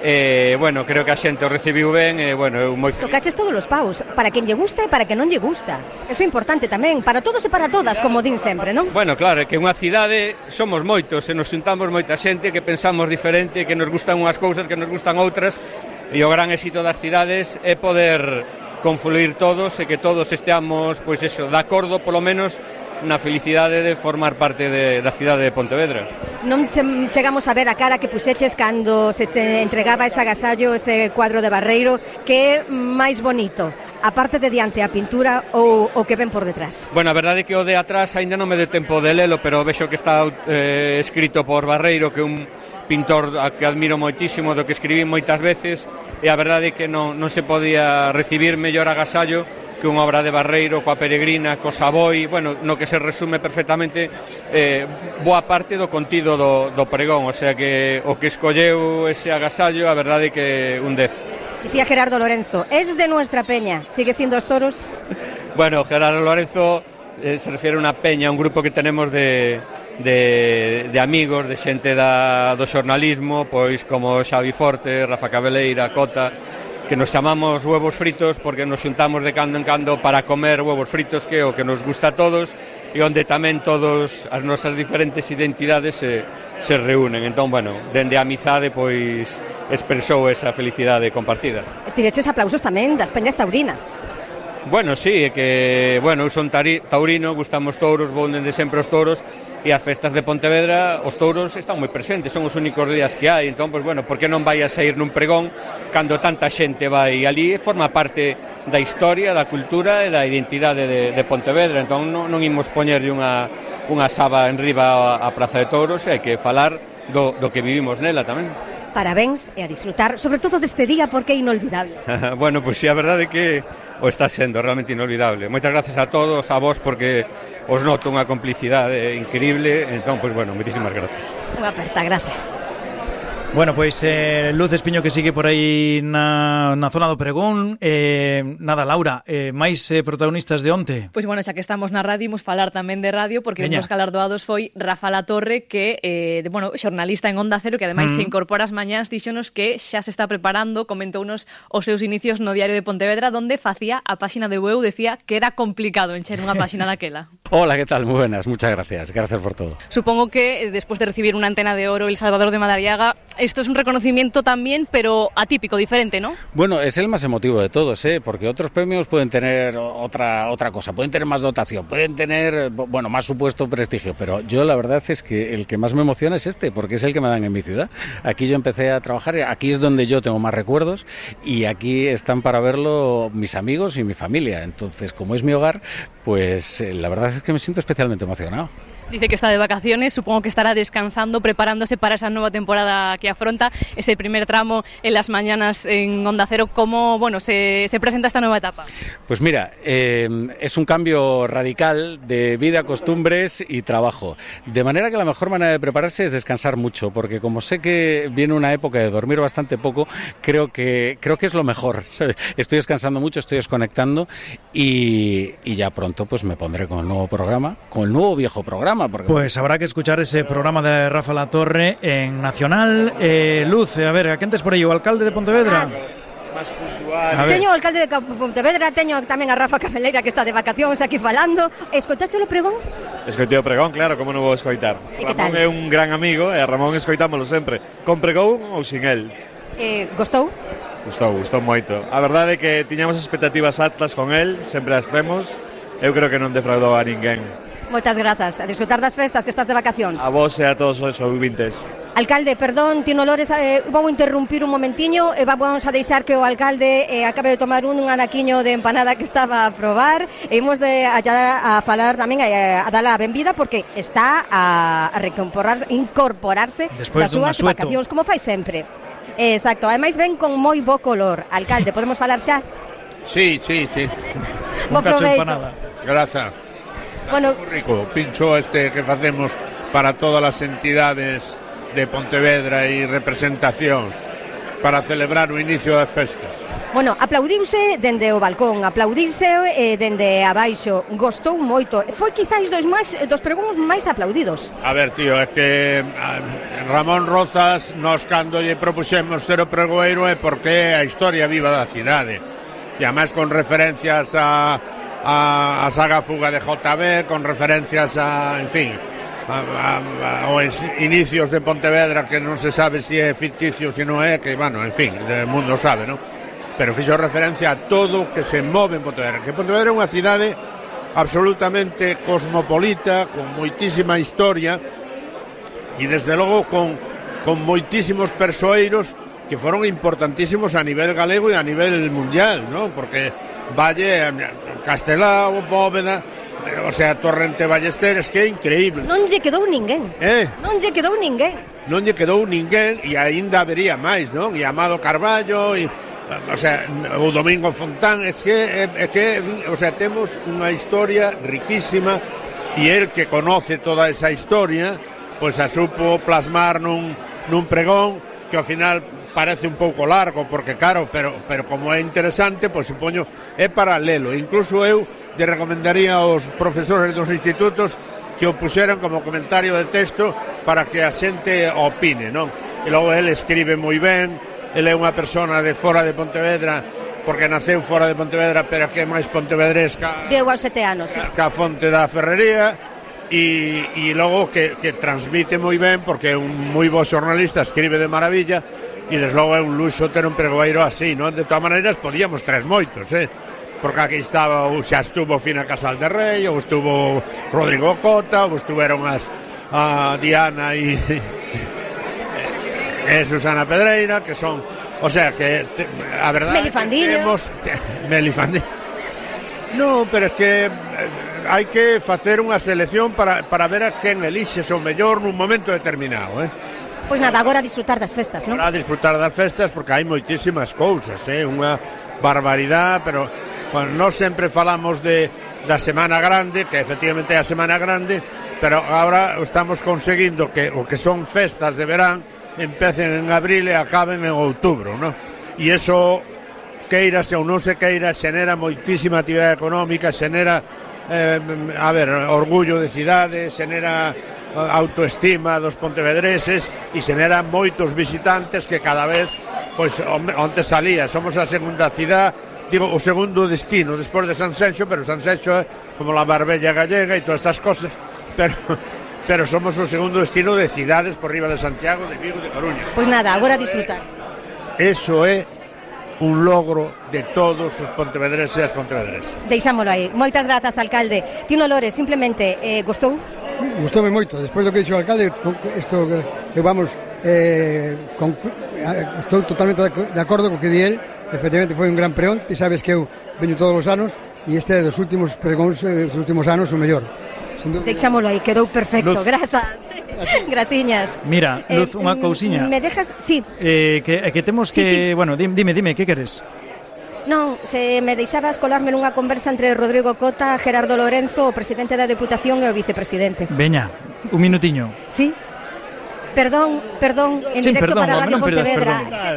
e, bueno, creo que a xente o recibiu ben, e, bueno, eu moi feliz. Tocaches todos os paus, para quen lle gusta e para quen non lle gusta. Eso é importante tamén, para todos e para todas, como din sempre, non? Bueno, claro, é que unha cidade somos moitos, e nos juntamos moita xente que pensamos diferente, que nos gustan unhas cousas, que nos gustan outras, e o gran éxito das cidades é poder confluir todos e que todos esteamos, pois eso, de acordo, polo menos, na felicidade de formar parte de, da cidade de Pontevedra. Non che, chegamos a ver a cara que puxeches cando se te entregaba ese agasallo, ese cuadro de Barreiro, que é máis bonito, a parte de diante a pintura ou o que ven por detrás? Bueno, a verdade é que o de atrás aínda non me deu tempo de lelo, pero vexo que está eh, escrito por Barreiro, que é un pintor a que admiro moitísimo, do que escribí moitas veces, e a verdade é que non, non se podía recibir mellor agasallo que unha obra de Barreiro coa Peregrina, co Savoy, bueno, no que se resume perfectamente eh, boa parte do contido do, do pregón, o sea que o que escolleu ese agasallo, a verdade é que un dez. Dicía Gerardo Lorenzo, es de nuestra peña, sigue siendo os toros? Bueno, Gerardo Lorenzo eh, se refiere a unha peña, un grupo que tenemos de, de, de amigos, de xente da, do xornalismo, pois como Xavi Forte, Rafa Cabeleira, Cota, que nos chamamos huevos fritos porque nos xuntamos de cando en cando para comer huevos fritos, que é o que nos gusta a todos e onde tamén todos as nosas diferentes identidades se, se reúnen. Entón, bueno, dende a amizade, pois, expresou esa felicidade compartida. Tiveches aplausos tamén das peñas taurinas. Bueno, sí, é que, bueno, eu son tari, taurino, gustamos touros, vou dende sempre os touros, e as festas de Pontevedra, os touros están moi presentes, son os únicos días que hai, entón, pois, bueno, por que non vai a sair nun pregón cando tanta xente vai ali, e forma parte da historia, da cultura e da identidade de, de Pontevedra, entón non, non imos poñerlle unha, unha saba en riba a, a Praza de Touros, e hai que falar do, do que vivimos nela tamén. Parabéns e a disfrutar, sobre todo deste día, porque é inolvidable. Bueno, pois sí, a verdade é que o está sendo realmente inolvidable. Moitas gracias a todos, a vos, porque os noto unha complicidade increíble, entón, pois bueno, moitísimas gracias. Unha aperta, gracias. Bueno, pois eh, Luz Espiño que sigue por aí na, na zona do pregón. eh, Nada, Laura, eh, máis eh, protagonistas de onte? Pois bueno, xa que estamos na radio, imos falar tamén de radio, porque Veña. un dos galardoados foi Rafa Latorre, que, eh, de, bueno, xornalista en Onda Cero, que ademais mm. se incorpora as mañás, dixonos que xa se está preparando, comentounos os seus inicios no Diario de Pontevedra, donde facía a páxina de web, decía que era complicado encher unha páxina daquela. Hola, ¿qué tal? Muy buenas, muchas gracias, gracias por todo. Supongo que eh, después de recibir una antena de oro El Salvador de Madariaga, esto es un reconocimiento también, pero atípico, diferente, ¿no? Bueno, es el más emotivo de todos, ¿eh? Porque otros premios pueden tener otra otra cosa, pueden tener más dotación, pueden tener, bueno, más supuesto prestigio, pero yo la verdad es que el que más me emociona es este, porque es el que me dan en mi ciudad. Aquí yo empecé a trabajar, aquí es donde yo tengo más recuerdos y aquí están para verlo mis amigos y mi familia. Entonces, como es mi hogar, pues la verdad es que me siento especialmente emocionado. Dice que está de vacaciones, supongo que estará descansando, preparándose para esa nueva temporada que afronta, ese primer tramo en las mañanas en Onda Cero. ¿Cómo bueno, se, se presenta esta nueva etapa? Pues mira, eh, es un cambio radical de vida, costumbres y trabajo. De manera que la mejor manera de prepararse es descansar mucho, porque como sé que viene una época de dormir bastante poco, creo que, creo que es lo mejor, ¿sabes? Estoy descansando mucho, estoy desconectando y, y ya pronto pues me pondré con el nuevo programa, con el nuevo viejo programa. Porque... Pues habrá que escuchar ese programa de Rafa Latorre en Nacional. Eh, Luz, a ver, a quen tes por aí, o alcalde de Pontevedra? Más puntual. Teño o alcalde de Pontevedra, teño tamén a Rafa Cafeleira que está de vacacións aquí falando. Escoitache o pregón? Escoitei o pregón, claro, como non vou escoitar. Ramón é un gran amigo e a Ramón escoitámolo sempre, con pregón ou sin el. Eh, gostou? Gustou, gustou moito. A verdade é que tiñamos expectativas altas con el, sempre as temos. Eu creo que non defraudou a ninguén. Moitas grazas, a disfrutar das festas que estás de vacacións. A vos e a todos os ouvintes. Alcalde, perdón, Tino Lores, eh, vou interrumpir un momentiño e eh, vamos a deixar que o alcalde eh, acabe de tomar un, un anaquiño de empanada que estaba a probar e imos de a, a falar tamén a, a dar a benvida porque está a, a recomporarse, incorporarse das súas vacacións, como fai sempre. Eh, exacto, ademais ven con moi bo color. Alcalde, podemos falar xa? Sí, sí, sí. Un cacho de empanada. Grazas. Bueno, muy rico, pincho este que facemos para todas as entidades de Pontevedra e representacións para celebrar o inicio das festas. Bueno, aplaudiuse dende o balcón, aplaudiuse eh, dende abaixo, gostou moito. Foi quizáis dos máis dos pregóns máis aplaudidos. A ver, tío, é que a, Ramón Rozas, nós cando lle propuxemos ser o pregoeiro é porque é a historia viva da cidade. E además con referencias a A, a saga Fuga de J B, con referencias a, en fin, a, a, a, os inicios de Pontevedra, que non se sabe se é ficticio, se non é, que, bueno, en fin, o mundo sabe, non? Pero fixo referencia a todo que se move en Pontevedra, que Pontevedra é unha cidade absolutamente cosmopolita, con moitísima historia, e desde logo con, con moitísimos persoeiros que foron importantísimos a nivel galego e a nivel mundial, non? Porque Valle, Castelao, Bóveda, o sea, Torrente Ballesteres, que é increíble. Non lle quedou ninguén. Eh? Non lle quedou ninguén. Non lle quedou ninguén e aínda habería máis, non? E Amado Carballo e o sea, o Domingo Fontán, é que é, é que, o sea, temos unha historia riquísima e el que conoce toda esa historia, pois pues a supo plasmar nun nun pregón que ao final parece un pouco largo, porque claro, pero, pero como é interesante, pois supoño é paralelo. Incluso eu lle recomendaría aos profesores dos institutos que o puxeran como comentario de texto para que a xente opine, non? E logo ele escribe moi ben, ele é unha persona de fora de Pontevedra, porque naceu fora de Pontevedra, pero que é máis pontevedresca. Viu aos sete anos, sí. Ca fonte da Ferrería, e, e logo que, que transmite moi ben, porque é un moi bo xornalista, escribe de maravilla, e desde logo é un luxo ter un pregoeiro así, non? De todas maneiras, podíamos traer moitos, eh? Porque aquí estaba, ou xa estuvo Fina Casal de Rei, ou estuvo Rodrigo Cota, ou estuveron as a Diana e, e Susana Pedreira, que son, o sea, que te, a verdade Melifandiño. Temos, Melifandiño. No, pero é que eh, hai que facer unha selección para, para ver a quen elixes o mellor nun momento determinado, eh? Pois nada, agora a disfrutar das festas, non? Agora a disfrutar das festas, porque hai moitísimas cousas, eh? Unha barbaridade, pero bueno, nós sempre falamos de da Semana Grande, que efectivamente é a Semana Grande, pero agora estamos conseguindo que o que son festas de verán empecen en abril e acaben en outubro, non? E iso, queirase ou non se queira, xenera moitísima actividade económica, xenera, eh, a ver, orgullo de cidade, xenera autoestima dos pontevedreses e xenera moitos visitantes que cada vez, pois, onde salía, somos a segunda cidade, digo, o segundo destino despois de Sanxenxo, pero Sanxenxo é como la Marbella gallega e todas estas cosas, pero pero somos o segundo destino de cidades por riba de Santiago, de Vigo, de Coruña. Pois nada, agora a disfrutar. Eso é un logro de todos os pontevedreses e as pontevedresas. Deixámolo aí. Moitas grazas, alcalde. Tino Lores, simplemente, eh, gustou? Gustoume moito, despois do que dixo o alcalde, isto que vamos eh, con, estou totalmente de acordo co que di el. Efectivamente foi un gran preón, ti sabes que eu veño todos os anos e este é dos últimos pregóns dos últimos anos o mellor. Deixámolo aí, quedou perfecto, Luz. grazas. Graciñas. Mira, Luz, Eh, unha cousiña. Me dejas, sí. Eh, que, que temos Sí, que, sí. bueno, dim- dime, dime, que queres? Non, se me deixabas colarme nunha conversa entre Rodrigo Cota, Gerardo Lorenzo, o presidente da Deputación e o vicepresidente. Veña, un minutiño. Sí. Perdón, perdón, en Sí, directo perdón, para home, Radio non perdas, Pontevedra.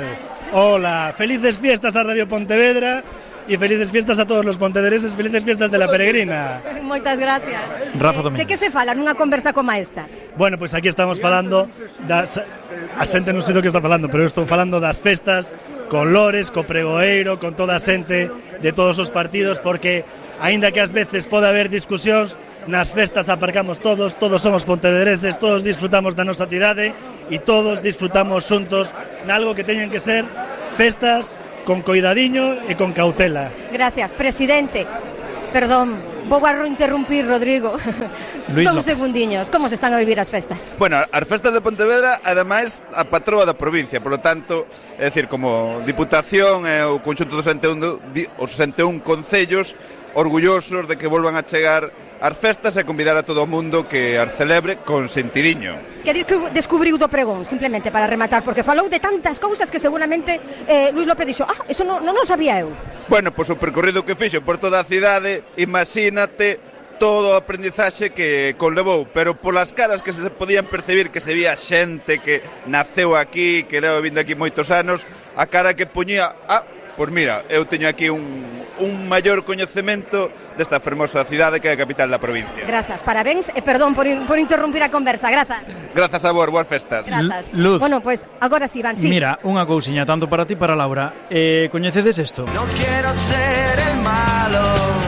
Hola, felices fiestas a Radio Pontevedra y felices fiestas a todos los pontevedreses, felices fiestas de la peregrina. Moitas gracias. Rafa Eh, Domínguez. de que se fala nunha conversa como esta? Bueno, pues aquí estamos falando das, a xente non sei do que está falando, pero eu estou falando das festas con Lores, co pregoeiro, con toda a xente de todos os partidos, porque aínda que ás veces pode haber discusións, nas festas aparcamos todos, todos somos pontevedreses, todos disfrutamos da nosa cidade e todos disfrutamos xuntos nalgo que teñen que ser festas con coidadiño e con cautela. Gracias, presidente. Perdón, vou a interrumpir, Rodrigo. Luis Dous López. segundiños, como se están a vivir as festas? Bueno, as festas de Pontevedra, ademais, a patroa da provincia, por lo tanto, é dicir, como Diputación e o conxunto dos sesenta e un, do- di- os sesenta e un concellos orgullosos de que volvan a chegar as festas e convidar a todo o mundo que as celebre con sentidiño. Que descub- descubriu do pregón, simplemente para rematar, porque falou de tantas cousas que seguramente eh, Luis López dixo, ah, eso non, non o sabía eu. Bueno, pois o percorrido que fixo por toda a cidade, imagínate todo o aprendizaxe que conlevou, pero polas caras que se podían percibir que se vía xente que naceu aquí, que leva vindo aquí moitos anos, a cara que poñía, ah, pois mira, eu teño aquí un, un maior coñecemento desta fermosa cidade que é a capital da provincia. Grazas, parabéns e perdón por, in- por interrumpir a conversa, grazas. Grazas a vos, boas festas. Grazas. Luz. Bueno, pues agora sí, van, sí. Mira, unha cousiña, tanto para ti para Laura. Eh, coñecedes isto? No quiero ser el malo,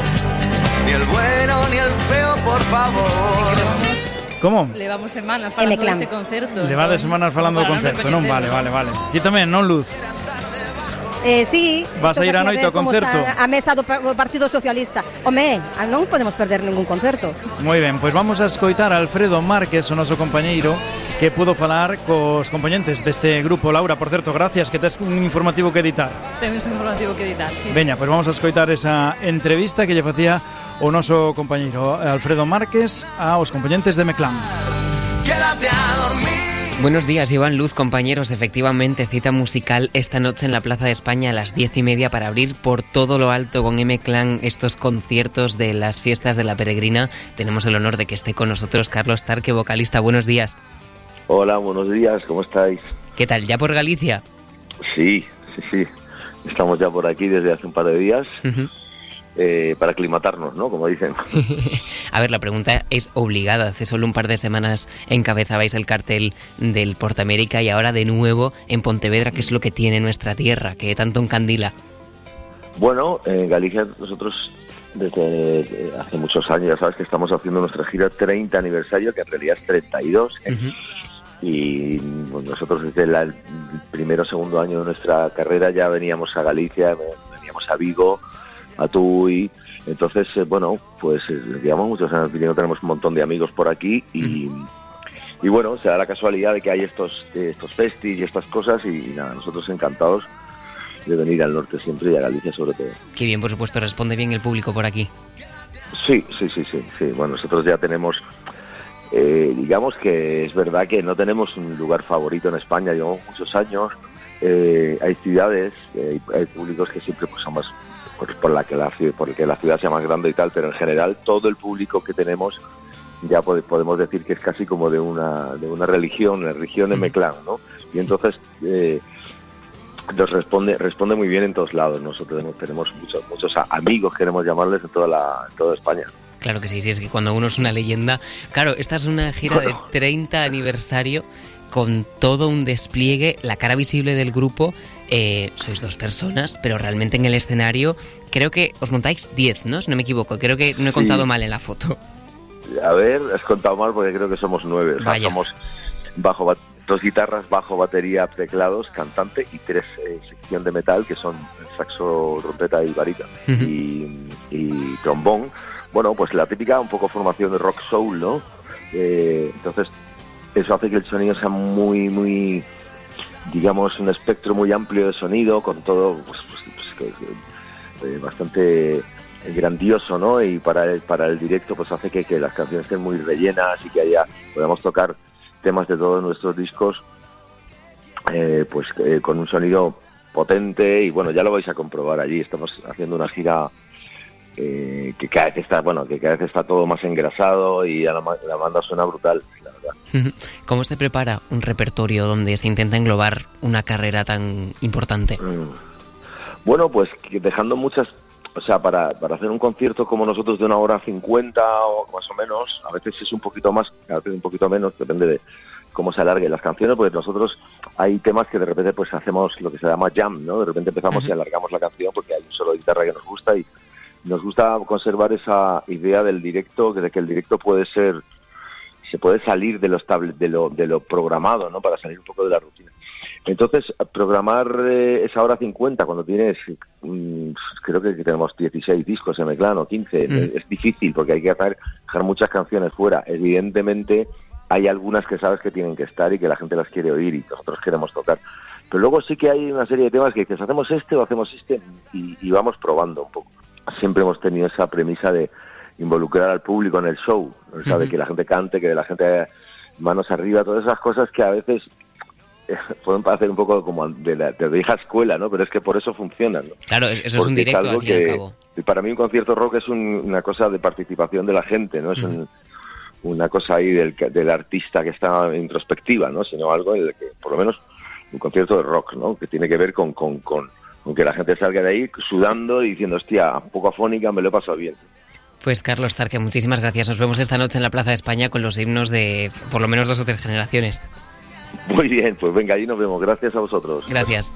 ni el bueno ni el feo, por favor. Como? Levamos semanas falando M-Clan. deste concerto. Levades semanas falando do Para non concerto, non? Vale, vale, vale. Ti tamén, non, Luz? Eh, sí. Vas a ir a estou aquí noite ver ao como concerto? está a mesa do pa- do Partido Socialista. Home, ah, non podemos perder ningún concerto. Moi ben, pois vamos a escoitar a Alfredo Márquez, o noso compañeiro, que pudo falar cos componentes deste grupo. Laura, por certo, gracias, que tes un informativo que editar. Temos un informativo que editar, sí. Veña, pois vamos a escoitar esa entrevista que lle facía o noso compañeiro Alfredo Márquez aos componentes de M-Clan. Quédate a dormir. Buenos días, Iván Luz, compañeros. Efectivamente, cita musical esta noche en la Plaza de España a las diez y media para abrir por todo lo alto con M-Clan estos conciertos de las fiestas de la Peregrina. Tenemos el honor de que esté con nosotros Carlos Tarque, vocalista. Buenos días. Hola, buenos días, ¿cómo estáis? ¿Qué tal? ¿Ya por Galicia? Sí, sí, sí. Estamos ya por aquí desde hace un par de días Ujú. eh, para aclimatarnos, ¿no? Como dicen. A ver, la pregunta es obligada. Hace solo un par de semanas encabezabais el cartel del Portamérica y ahora de nuevo en Pontevedra, que es lo que tiene nuestra tierra, que tanto encandila. Bueno, en Galicia nosotros desde eh, hace muchos años, ya sabes que estamos haciendo nuestra gira treinta aniversario, que en realidad es treinta y dos. ¿eh? Ujú. Y bueno, nosotros desde la- el primero o segundo año de nuestra carrera ya veníamos a Galicia, veníamos a Vigo, a Tui. Entonces, eh, bueno, pues eh, llevamos muchos años viniendo, tenemos un montón de amigos por aquí y, y bueno, se da la casualidad de que hay estos eh, estos festis y estas cosas y, y nada, nosotros encantados de venir al norte siempre y a Galicia sobre todo. Qué bien, por supuesto, responde bien el público por aquí. Sí, sí, sí, sí, sí. Bueno, nosotros ya tenemos, eh, digamos que es verdad que no tenemos un lugar favorito en España, llevamos muchos años, eh, hay ciudades, eh, hay públicos que siempre pues son más, por, por la que la ciudad, por el que la ciudad sea más grande y tal, pero en general todo el público que tenemos ya pod- podemos decir que es casi como de una de una religión, la religión de M-Clan, ¿no? Y entonces eh, nos responde responde muy bien en todos lados. Nosotros tenemos, tenemos muchos muchos a- amigos, queremos llamarles, en toda la en toda España. Claro que sí, sí, es que cuando uno es una leyenda... Claro, esta es una gira de treinta aniversario con todo un despliegue, la cara visible del grupo. Eh, sois dos personas, pero realmente en el escenario creo que os montáis diez, ¿no? Si no me equivoco, creo que no he contado Sí. mal en la foto. A ver, has contado mal porque creo que somos nueve. O sea, Vaya. somos bajo ba- dos guitarras, bajo, batería, teclados, cantante y tres eh, sección de metal que son saxo, trompeta y varita Ujú. y, y trombón. Bueno, pues la típica un poco formación de rock soul, ¿no? Eh, entonces eso hace que el sonido sea muy, muy, digamos, un espectro muy amplio de sonido con todo, pues, pues, pues, que- que, eh, bastante grandioso, ¿no? Y para el, para el directo pues hace que, que las canciones estén muy rellenas y que haya podamos tocar temas de todos nuestros discos eh, pues eh, con un sonido potente y bueno, ya lo vais a comprobar allí. Estamos haciendo una gira eh, que cada vez está, bueno, que cada vez está todo más engrasado y la, la banda suena brutal, la verdad. ¿Cómo se prepara un repertorio donde se intenta englobar una carrera tan importante? Mm. Bueno, pues dejando muchas, o sea, para, para hacer un concierto como nosotros de una hora cincuenta o más o menos, a veces es un poquito más, a veces un poquito menos, depende de cómo se alarguen las canciones, pues nosotros hay temas que de repente pues hacemos lo que se llama jam, ¿no? De repente empezamos uh-huh. y alargamos la canción porque hay un solo de guitarra que nos gusta y nos gusta conservar esa idea del directo, de que el directo puede ser, se puede salir de lo estable, de lo, de lo programado, ¿no? Para salir un poco de la rutina. Entonces, programar eh, esa hora cincuenta cuando tienes, mmm, creo que tenemos dieciséis discos en Meclán o quince, mm. es, es difícil porque hay que hacer, dejar muchas canciones fuera. Evidentemente hay algunas que sabes que tienen que estar y que la gente las quiere oír y nosotros queremos tocar. Pero luego sí que hay una serie de temas que dices, hacemos este o hacemos este y, y vamos probando un poco. Siempre hemos tenido esa premisa de involucrar al público en el show, ¿no? ¿Sabe? Mm-hmm. Que la gente cante, que la gente manos arriba, todas esas cosas que a veces pueden parecer un poco como de la, de la vieja escuela, ¿no? Pero es que por eso funcionan, ¿no? Claro, eso es Porque un directo, es algo al fin y que, al cabo. Para mí un concierto rock es un, una cosa de participación de la gente, ¿no? Es uh-huh. un, una cosa ahí del, del artista que está introspectiva, ¿no? Sino algo en el que, por lo menos, un concierto de rock, ¿no? Que tiene que ver con, con, con, con que la gente salga de ahí sudando y diciendo, hostia, un poco afónica, me lo he pasado bien. Pues Carlos Tarque, muchísimas gracias. Nos vemos esta noche en la Plaza de España con los himnos de por lo menos dos o tres generaciones. Muy bien, pues venga, ahí nos vemos. Gracias a vosotros. Gracias.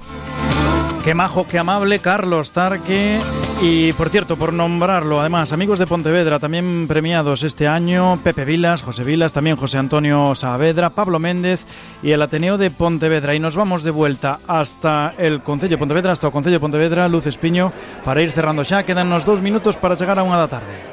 Qué majo, qué amable Carlos Tarque. Y por cierto, por nombrarlo, además, amigos de Pontevedra también premiados este año: Pepe Vilas, José Vilas, también José Antonio Saavedra, Pablo Méndez y el Ateneo de Pontevedra. Y nos vamos de vuelta hasta el Concello de Pontevedra, hasta el Concello de Pontevedra, Luz Espiño, para ir cerrando xa. Quedan unos dos minutos para chegar a unha da tarde.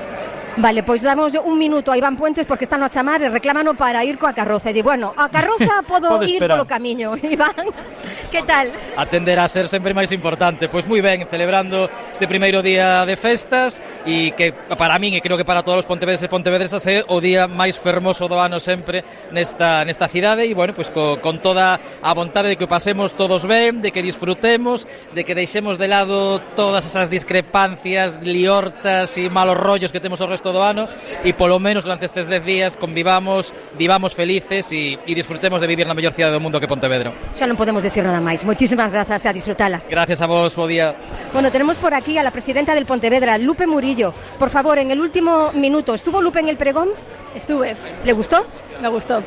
Vale, pois damos un minuto a Iván Puentes porque están a chamar e reclámano para ir coa carroza. E di, bueno, a carroza podo ir polo camiño. Iván, que tal? Atender a ser sempre máis importante. Pois moi ben, celebrando este primeiro día de festas e que para min e creo que para todos os pontevedres e pontevedresas é o día máis fermoso do ano sempre nesta, nesta cidade e, bueno, pois co, con toda a vontade de que o pasemos todos ben, de que disfrutemos, de que deixemos de lado todas esas discrepancias, liortas e malos rollos que temos ao resto todo ano e polo menos durante estes dez días convivamos, vivamos felices e, e disfrutemos de vivir na mellor cidade do mundo que Pontevedra. Xa non podemos decir nada máis. Moitísimas grazas e a disfrutalas. Gracias a vos, bo día. Bueno, tenemos por aquí a la presidenta del Pontevedra, Lupe Murillo. Por favor, en el último minuto, ¿estuvo Lupe en el pregón? Estuve. ¿Le gustó? Me gustó.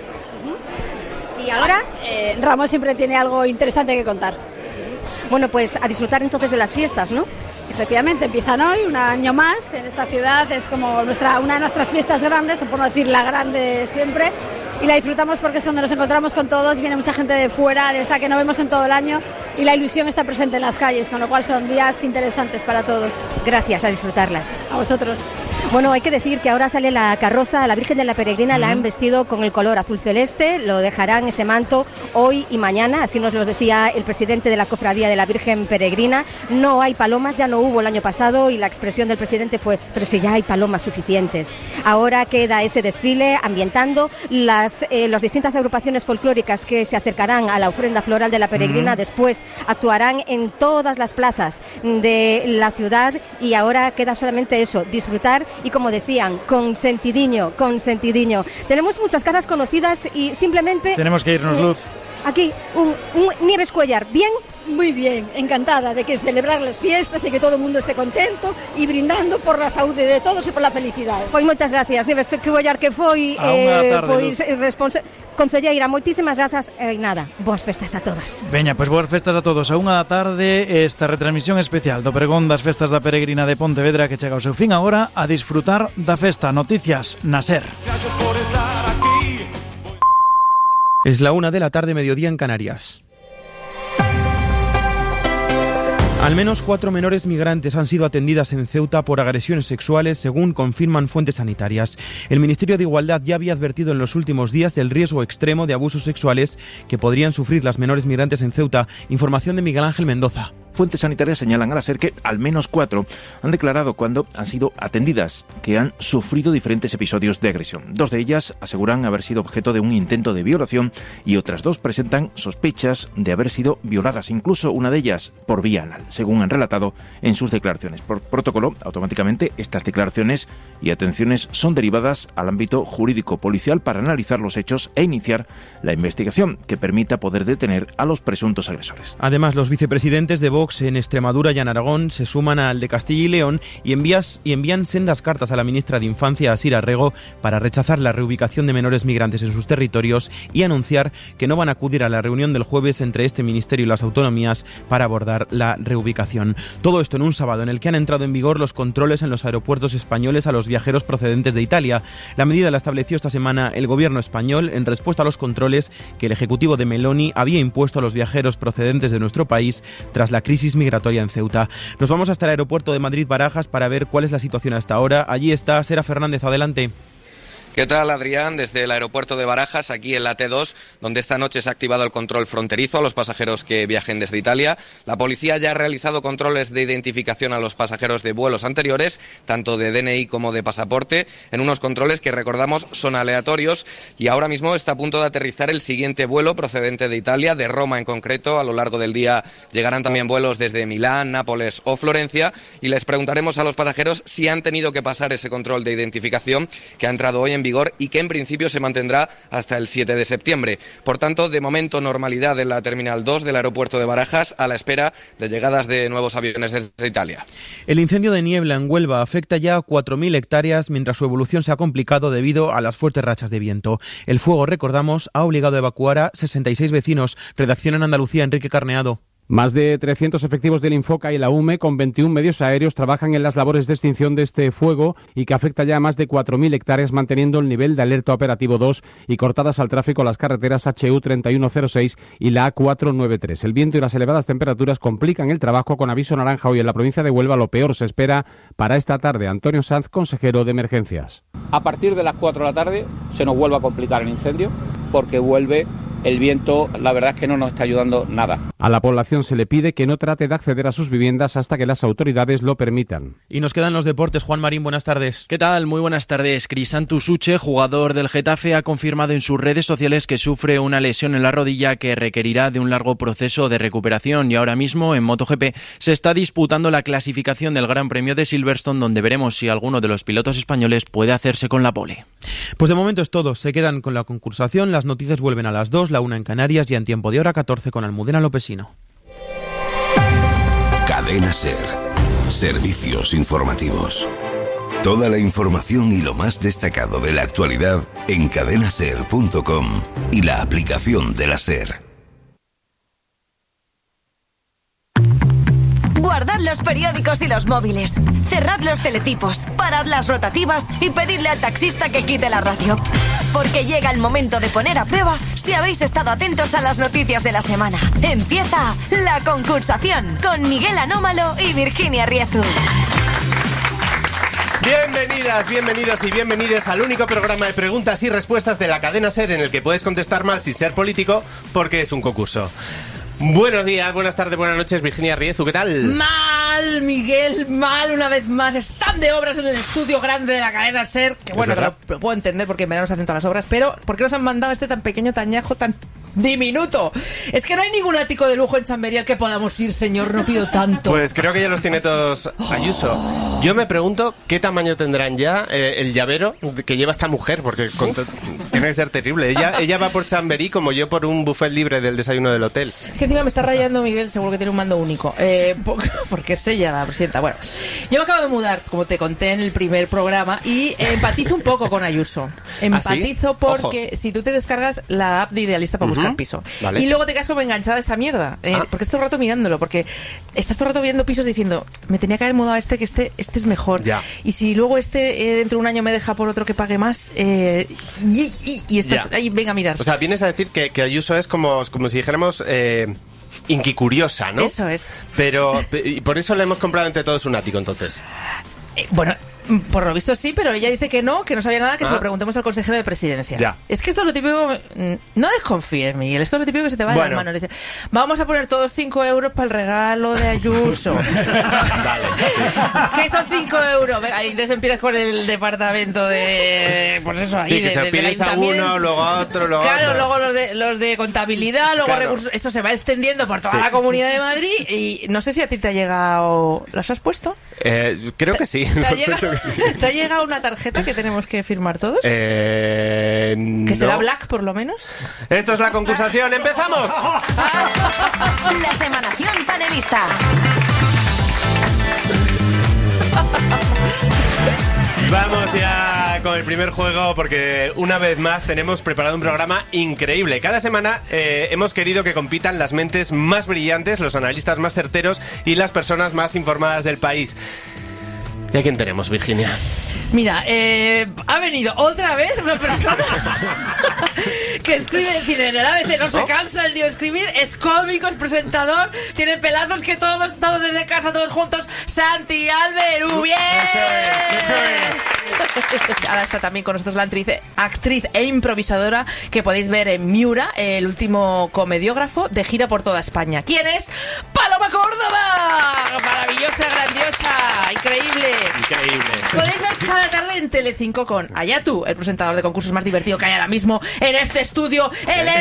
¿Y ahora? Eh, Ramón siempre tiene algo interesante que contar. Bueno, pues a disfrutar entonces de las fiestas, ¿no? Efectivamente, empiezan hoy, un año más en esta ciudad, es como nuestra, una de nuestras fiestas grandes, o por no decir la grande de siempre, y la disfrutamos porque es donde nos encontramos con todos, viene mucha gente de fuera, de esa que no vemos en todo el año, y la ilusión está presente en las calles, con lo cual son días interesantes para todos. Gracias, a disfrutarlas. A vosotros. Bueno, hay que decir que ahora sale la carroza, la Virgen de la Peregrina uh-huh. la han vestido con el color azul celeste, lo dejarán ese manto hoy y mañana, así nos lo decía el presidente de la Cofradía de la Virgen Peregrina. No hay palomas, ya no hubo el año pasado y la expresión del presidente fue, pero si ya hay palomas suficientes. Ahora queda ese desfile ambientando las, eh, las distintas agrupaciones folclóricas que se acercarán a la ofrenda floral de la Peregrina, uh-huh. después actuarán en todas las plazas de la ciudad y ahora queda solamente eso, disfrutar. Y como decían, consentidiño, consentidiño. Tenemos muchas caras conocidas y simplemente... Tenemos que irnos, Luz. Aquí, un, un Nieves Cuellar, ¿bien? Muy bien, encantada de que celebrar las fiestas y que todo el mundo esté contento y brindando por la salud de todos y por la felicidad. Pois moitas gracias, Nieves Cuellar, que foi eh, pois responsa- concelleira, moitísimas grazas e eh, nada, boas festas a todas. Veña, pois boas festas a todos. A unha da tarde esta retransmisión especial do pregón das festas da Peregrina de Pontevedra que chega ao seu fin agora a disfrutar da festa. Noticias na SER. Es la una de la tarde, mediodía en Canarias. Al menos cuatro menores migrantes han sido atendidas en Ceuta por agresiones sexuales, según confirman fuentes sanitarias. El Ministerio de Igualdad ya había advertido en los últimos días del riesgo extremo de abusos sexuales que podrían sufrir las menores migrantes en Ceuta. Información de Miguel Ángel Mendoza. Fuentes sanitarias señalan a la SER que al menos cuatro han declarado cuando han sido atendidas, que han sufrido diferentes episodios de agresión. Dos de ellas aseguran haber sido objeto de un intento de violación y otras dos presentan sospechas de haber sido violadas, incluso una de ellas por vía anal, según han relatado en sus declaraciones. Por protocolo, automáticamente estas declaraciones y atenciones son derivadas al ámbito jurídico policial para analizar los hechos e iniciar la investigación que permita poder detener a los presuntos agresores. Además, los vicepresidentes de Vox en Extremadura y en Aragón se suman al de Castilla y León y, envías, y envían sendas cartas a la ministra de Infancia, Asira Rego, para rechazar la reubicación de menores migrantes en sus territorios y anunciar que no van a acudir a la reunión del jueves entre este ministerio y las autonomías para abordar la reubicación. Todo esto en un sábado en el que han entrado en vigor los controles en los aeropuertos españoles a los viajeros procedentes de Italia. La medida la estableció esta semana el gobierno español en respuesta a los controles que el ejecutivo de Meloni había impuesto a los viajeros procedentes de nuestro país tras la crisis migratoria en Ceuta. Nos vamos hasta el aeropuerto de Madrid-Barajas para ver cuál es la situación hasta ahora. Allí está Sera Fernández, adelante. ¿Qué tal, Adrián? Desde el aeropuerto de Barajas, aquí en la T dos, donde esta noche se ha activado el control fronterizo a los pasajeros que viajen desde Italia. La policía ya ha realizado controles de identificación a los pasajeros de vuelos anteriores, tanto de D N I como de pasaporte, en unos controles que, recordamos, son aleatorios, y ahora mismo está a punto de aterrizar el siguiente vuelo procedente de Italia, de Roma en concreto. A lo largo del día llegarán también vuelos desde Milán, Nápoles o Florencia, y les preguntaremos a los pasajeros si han tenido que pasar ese control de identificación que ha entrado hoy en vigor y que en principio se mantendrá hasta el siete de septiembre. Por tanto, de momento, normalidad en la Terminal dos del aeropuerto de Barajas, a la espera de llegadas de nuevos aviones desde Italia. El incendio de niebla en Huelva afecta ya a cuatro mil hectáreas, mientras su evolución se ha complicado debido a las fuertes rachas de viento. El fuego, recordamos, ha obligado a evacuar a sesenta y seis vecinos. Redacción en Andalucía, Enrique Carneado. Más de trescientos efectivos del Infoca y la U M E con veintiún medios aéreos trabajan en las labores de extinción de este fuego y que afecta ya a más de cuatro mil hectáreas, manteniendo el nivel de alerta operativo dos y cortadas al tráfico las carreteras H U treinta y uno cero seis y la A cuatrocientos noventa y tres. El viento y las elevadas temperaturas complican el trabajo, con aviso naranja hoy en la provincia de Huelva. Lo peor se espera para esta tarde. Antonio Sanz, consejero de Emergencias. A partir de las cuatro de la tarde se nos vuelve a complicar el incendio porque vuelve el viento. La verdad es que no nos está ayudando nada. A la población se le pide que no trate de acceder a sus viviendas hasta que las autoridades lo permitan. Y nos quedan los deportes. Juan Marín, buenas tardes. ¿Qué tal? Muy buenas tardes. Crisantu Suche, jugador del Getafe, ha confirmado en sus redes sociales que sufre una lesión en la rodilla que requerirá de un largo proceso de recuperación, y ahora mismo en MotoGP se está disputando la clasificación del Gran Premio de Silverstone, donde veremos si alguno de los pilotos españoles puede hacerse con la pole. Pues de momento es todo. Se quedan con la concursación. Las noticias vuelven a las dos, la una en Canarias, y en tiempo de hora catorce con Almudena Lopesino. Cadena SER. Servicios informativos. Toda la información y lo más destacado de la actualidad en cadena ser punto com y la aplicación de la SER. Guardad los periódicos y los móviles. Cerrad los teletipos. Parad las rotativas y pedidle al taxista que quite la radio. Porque llega el momento de poner a prueba si habéis estado atentos a las noticias de la semana. Empieza la concursación con Miguel Anómalo y Virginia Riezu. Bienvenidas, bienvenidos y bienvenidas al único programa de preguntas y respuestas de la cadena SER en el que puedes contestar mal sin ser político, porque es un concurso. Buenos días, buenas tardes, buenas noches, Virginia Riezu, ¿qué tal? Mal, Miguel, mal una vez más. Están de obras en el estudio grande de la cadena SER, que bueno, que lo, lo puedo entender porque en verano se hacen todas las obras, pero ¿por qué nos han mandado este tan pequeño, tan ñajo, tan diminuto? Es que no hay ningún ático de lujo en Chamberí al que podamos ir, señor, no pido tanto. Pues creo que ya los tiene todos Ayuso. Yo me pregunto qué tamaño tendrán ya eh, el llavero que lleva esta mujer, porque con to- tiene que ser terrible. Ella, ella va por Chamberí como yo por un buffet libre del desayuno del hotel. Es que encima me está rayando Miguel, seguro que tiene un mando único, eh, porque es ella la presidenta. Bueno, yo me acabo de mudar, como te conté en el primer programa, y empatizo un poco con Ayuso. Empatizo. ¿Ah, sí? Porque Ojo. Si tú te descargas la app de Idealista para uh-huh. buscar piso, vale. Y luego te quedas como enganchada a esa mierda, eh, ah. porque estás todo el rato mirándolo, porque estás todo el rato viendo pisos diciendo, me tenía que haber mudado a este, que este, este es mejor, ya. Y si luego este eh, dentro de un año me deja por otro que pague más, eh, y, y, y estás ahí, venga a mirar. O sea, vienes a decir que, que Ayuso es como, como si dijéramos eh, inquicuriosa, ¿no? Eso es. Pero, y por eso le hemos comprado entre todos un ático, entonces. Eh, bueno, Por lo visto sí, pero ella dice que no, que no sabía nada, que ah. se lo preguntemos al consejero de presidencia. Ya. Es que esto es lo típico... No desconfíes, Miguel, esto es lo típico que se te va de bueno. las manos. Dice, vamos a poner todos cinco euros para el regalo de Ayuso. Vale, sí. ¿Qué son cinco euros? Venga, y entonces empiezas con el departamento de... Pues eso, ahí, sí, que de, se de, pides a uno, luego a otro, luego claro, a otro. luego los de, los de contabilidad, luego claro. recursos... Esto se va extendiendo por toda sí. la Comunidad de Madrid y no sé si a ti te ha llegado... ¿Las has puesto? Eh, creo que sí. ¿Te ha, llegado, que sí. ¿Te ha llegado una tarjeta que tenemos que firmar todos? Eh, ¿Que no. será Black, por lo menos? Esto es la concursación. ¡Empezamos! La semanación panelista. Vamos ya con el primer juego porque una vez más tenemos preparado un programa increíble. Cada semana eh, hemos querido que compitan las mentes más brillantes, los analistas más certeros y las personas más informadas del país. ¿Y a quién tenemos, Virginia? Mira, eh, ha venido otra vez una persona que escribe cine en el A B C, no se cansa el tío de escribir, es cómico, es presentador, tiene pelazos que todos, todos desde casa, todos juntos. Santi Alberú, bien. Eso es, eso es. Ahora está también con nosotros la actriz, actriz e improvisadora que podéis ver en Miura, el último comediógrafo de gira por toda España. ¿Quién es? ¡Paloma Córdoba! Maravillosa, grandiosa, increíble. Increíble. Podéis ver cada tarde en Telecinco con Ayatu, el presentador de concursos más divertido que hay ahora mismo en este estudio. Él